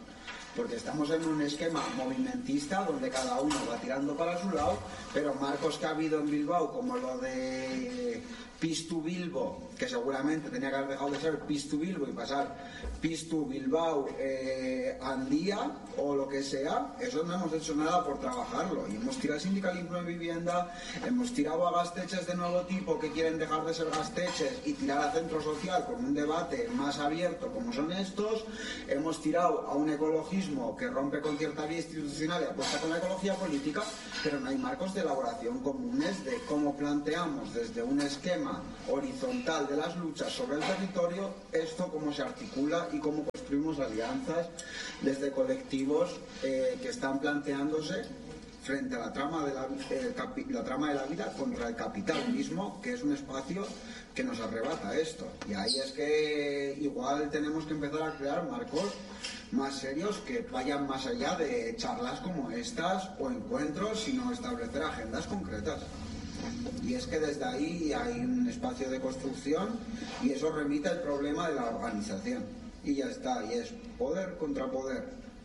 porque estamos en un esquema movimentista donde cada uno va tirando para su lado, pero marcos que ha habido en Bilbao, como lo de Pistu Bilbo, que seguramente tenía que haber dejado de ser Pistu Bilbo y pasar Pistu Bilbao eh, Andía o lo que sea, eso no hemos hecho nada por trabajarlo, y hemos tirado sindicalismo en vivienda, hemos tirado a gasteches de nuevo tipo que quieren dejar de ser gasteches y tirar a centro social con un debate más abierto como son estos, hemos tirado a un ecologismo que rompe con cierta vía institucional y apuesta con la ecología política, pero no hay marcos de elaboración comunes de cómo planteamos desde un esquema horizontal de las luchas sobre el territorio esto, cómo se articula y cómo construimos alianzas desde colectivos eh, que están planteándose frente a la trama, de la, eh, capi, la trama de la vida contra el capital mismo, que es un espacio que nos arrebata esto. Y ahí es que igual tenemos que empezar a crear marcos más serios que vayan más allá de charlas como estas o encuentros, sino establecer agendas concretas. Y es que desde ahí hay un espacio de construcción y eso remite al problema de la organización. Y ya está, y es poder contra poder.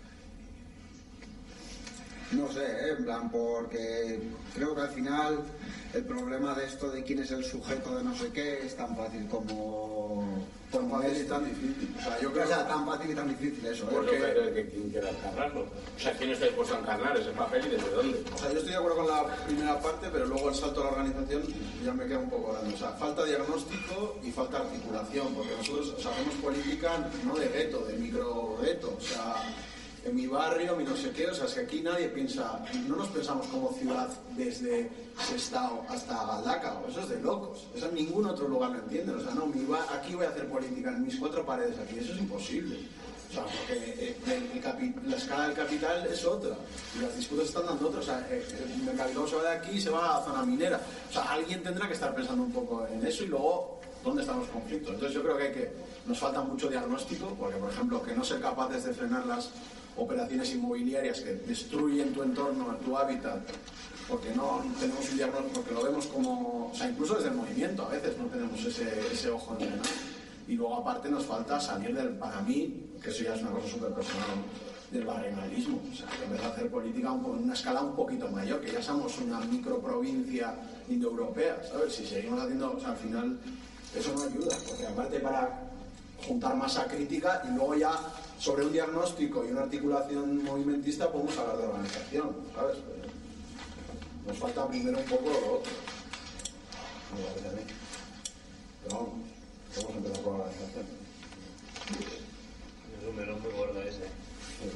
No sé, ¿eh? En plan, porque creo que al final el problema de esto de quién es el sujeto de no sé qué es tan fácil como... Tan fácil y tan difícil. O sea, yo creo o sea, tan fácil y tan difícil eso, ¿eh? Porque el que quien quiera encarnarlo. O sea, ¿quién está dispuesto a encarnar ese papel y desde dónde? O sea, yo estoy de acuerdo con la primera parte, pero luego el salto a la organización ya me queda un poco grande. O sea, falta diagnóstico y falta articulación, porque nosotros o sea, hacemos política no de gueto, de micro gueto. O sea, en mi barrio, mi no sé qué, o sea, es que aquí nadie piensa, no nos pensamos como ciudad desde Sestao hasta Galdacao, eso es de locos, eso en ningún otro lugar lo entienden, o sea, no, mi va, aquí voy a hacer política en mis cuatro paredes aquí, eso es imposible, o sea, porque el, el capi, la escala del capital es otra, y las disputas están dando otra, o sea, el, el mercado se va de aquí y se va a zona minera, o sea, alguien tendrá que estar pensando un poco en eso y luego, ¿dónde están los conflictos? Entonces yo creo que, hay que nos falta mucho diagnóstico, porque por ejemplo, que no ser capaces de frenar las operaciones inmobiliarias que destruyen tu entorno, tu hábitat, porque no tenemos un diagnóstico, porque lo vemos como, o sea, incluso desde el movimiento a veces no tenemos ese, ese ojo entrenado. Y luego aparte nos falta salir del, para mí, que eso ya es una cosa súper personal, del barrenalismo, o sea, que empezar a hacer política en una escala un poquito mayor, que ya somos una microprovincia indoeuropea, ¿sabes? Si seguimos haciendo, o sea, al final eso no ayuda, porque aparte para juntar masa crítica y luego ya sobre un diagnóstico y una articulación movimentista podemos hablar de organización, ¿sabes? Nos falta primero un poco lo otro. Me parece a mí. Pero vamos, vamos a empezar por la organización. Es un melón muy gordo ese. Sí.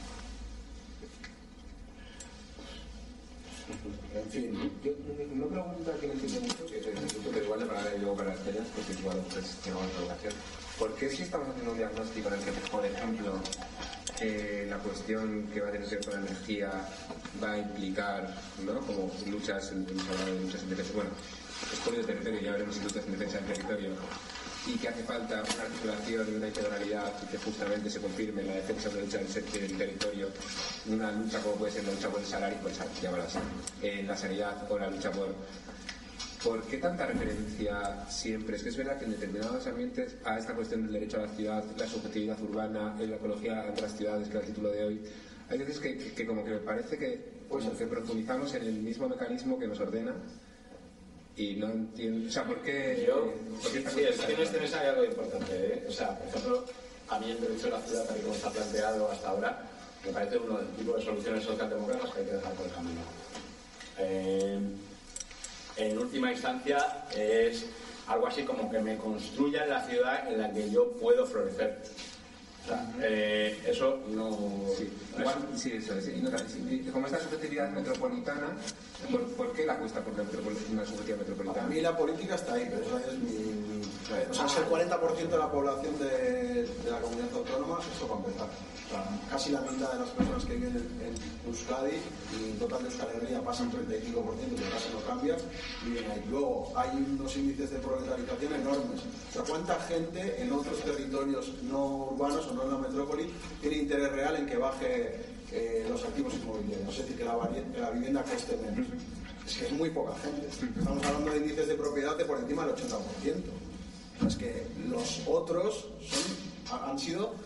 En fin. Yo, una pregunta que no entiendo mucho, que es el instituto que igual le pagaré luego para las peñas, porque igual pues, tengo una interrogación. ¿Por qué si estamos haciendo un diagnóstico en el que, por ejemplo, eh, la cuestión que va a tener que ver con la energía va a implicar, ¿no? Como luchas, hemos hablado de luchas en defensa, bueno, expolio de territorio, ya veremos luchas en defensa del territorio, y que hace falta una articulación y una integralidad y que justamente se confirme la defensa de la lucha del territorio, una lucha como puede ser la lucha por el salario, por el salario, llámalo así, eh, la sanidad o la lucha por... ¿Por qué tanta referencia siempre? Es que es verdad que en determinados ambientes a esta cuestión del derecho a la ciudad, la subjetividad urbana, la ecología ante las ciudades, que es el título de hoy, hay veces que, que, que como que me parece que, pues, que profundizamos en el mismo mecanismo que nos ordena y no entiendo... O sea, ¿por qué...? Yo, ¿por qué sí, sí, es que en este mes hay algo importante, ¿eh? O sea, por ejemplo, a mí el derecho a la ciudad, tal y como está planteado hasta ahora, me parece uno del tipo de soluciones socialdemócratas que hay que dejar por el camino. Eh, en última instancia es algo así como que me construya la ciudad en la que yo puedo florecer. O sea, eh, eso no... Sí, igual, sí, eso es. Y no, sí, como esta subjetividad metropolitana, ¿por, ¿por qué la apuesta por la una subjetividad metropolitana? Para mí la política está ahí, pero eso es mi... mi o sea, es el cuarenta por ciento de la población de, de la comunidad autónoma, eso para empezar. O sea, casi la mitad de las personas que viven en, en Euskadi y en total de Euskal Herria pasan treinta y cinco por ciento, que casi no cambia, viven ahí. Luego, hay unos índices de proletarización enormes. O sea, ¿cuánta gente en otros territorios no urbanos o no en la metrópoli tiene interés real en que baje eh, los activos inmobiliarios? Es decir, que la, que la vivienda cueste menos. Es que es muy poca gente. Estamos hablando de índices de propiedad de por encima del ochenta por ciento. Es que los otros son, han sido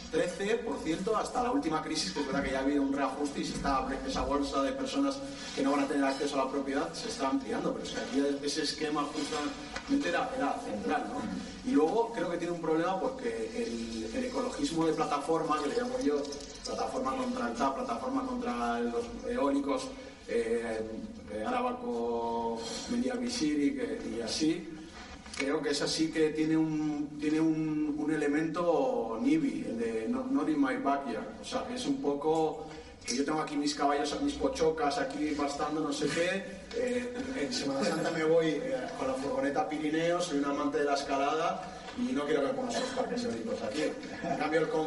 trece por ciento hasta la última crisis, que es verdad que ya ha habido un reajuste y se está, esa bolsa de personas que no van a tener acceso a la propiedad se está ampliando, pero es que aquí ese esquema justamente era, era central, ¿no? Y luego creo que tiene un problema porque el, el ecologismo de plataforma, que le llamo yo, plataforma contra el T A P, plataforma contra los eólicos, eh, Arabako, Mendiak Bizirik y así, creo que esa sí que tiene un, tiene un, un elemento NIBI, el de not, not in my backyard. O sea, que es un poco que yo tengo aquí mis caballos, mis pochocas aquí pastando, no sé qué. Eh, en Semana Santa me voy eh, con la furgoneta a Pirineos, soy un amante de la escalada y no quiero que pongas los parques eólicos aquí. En cambio, el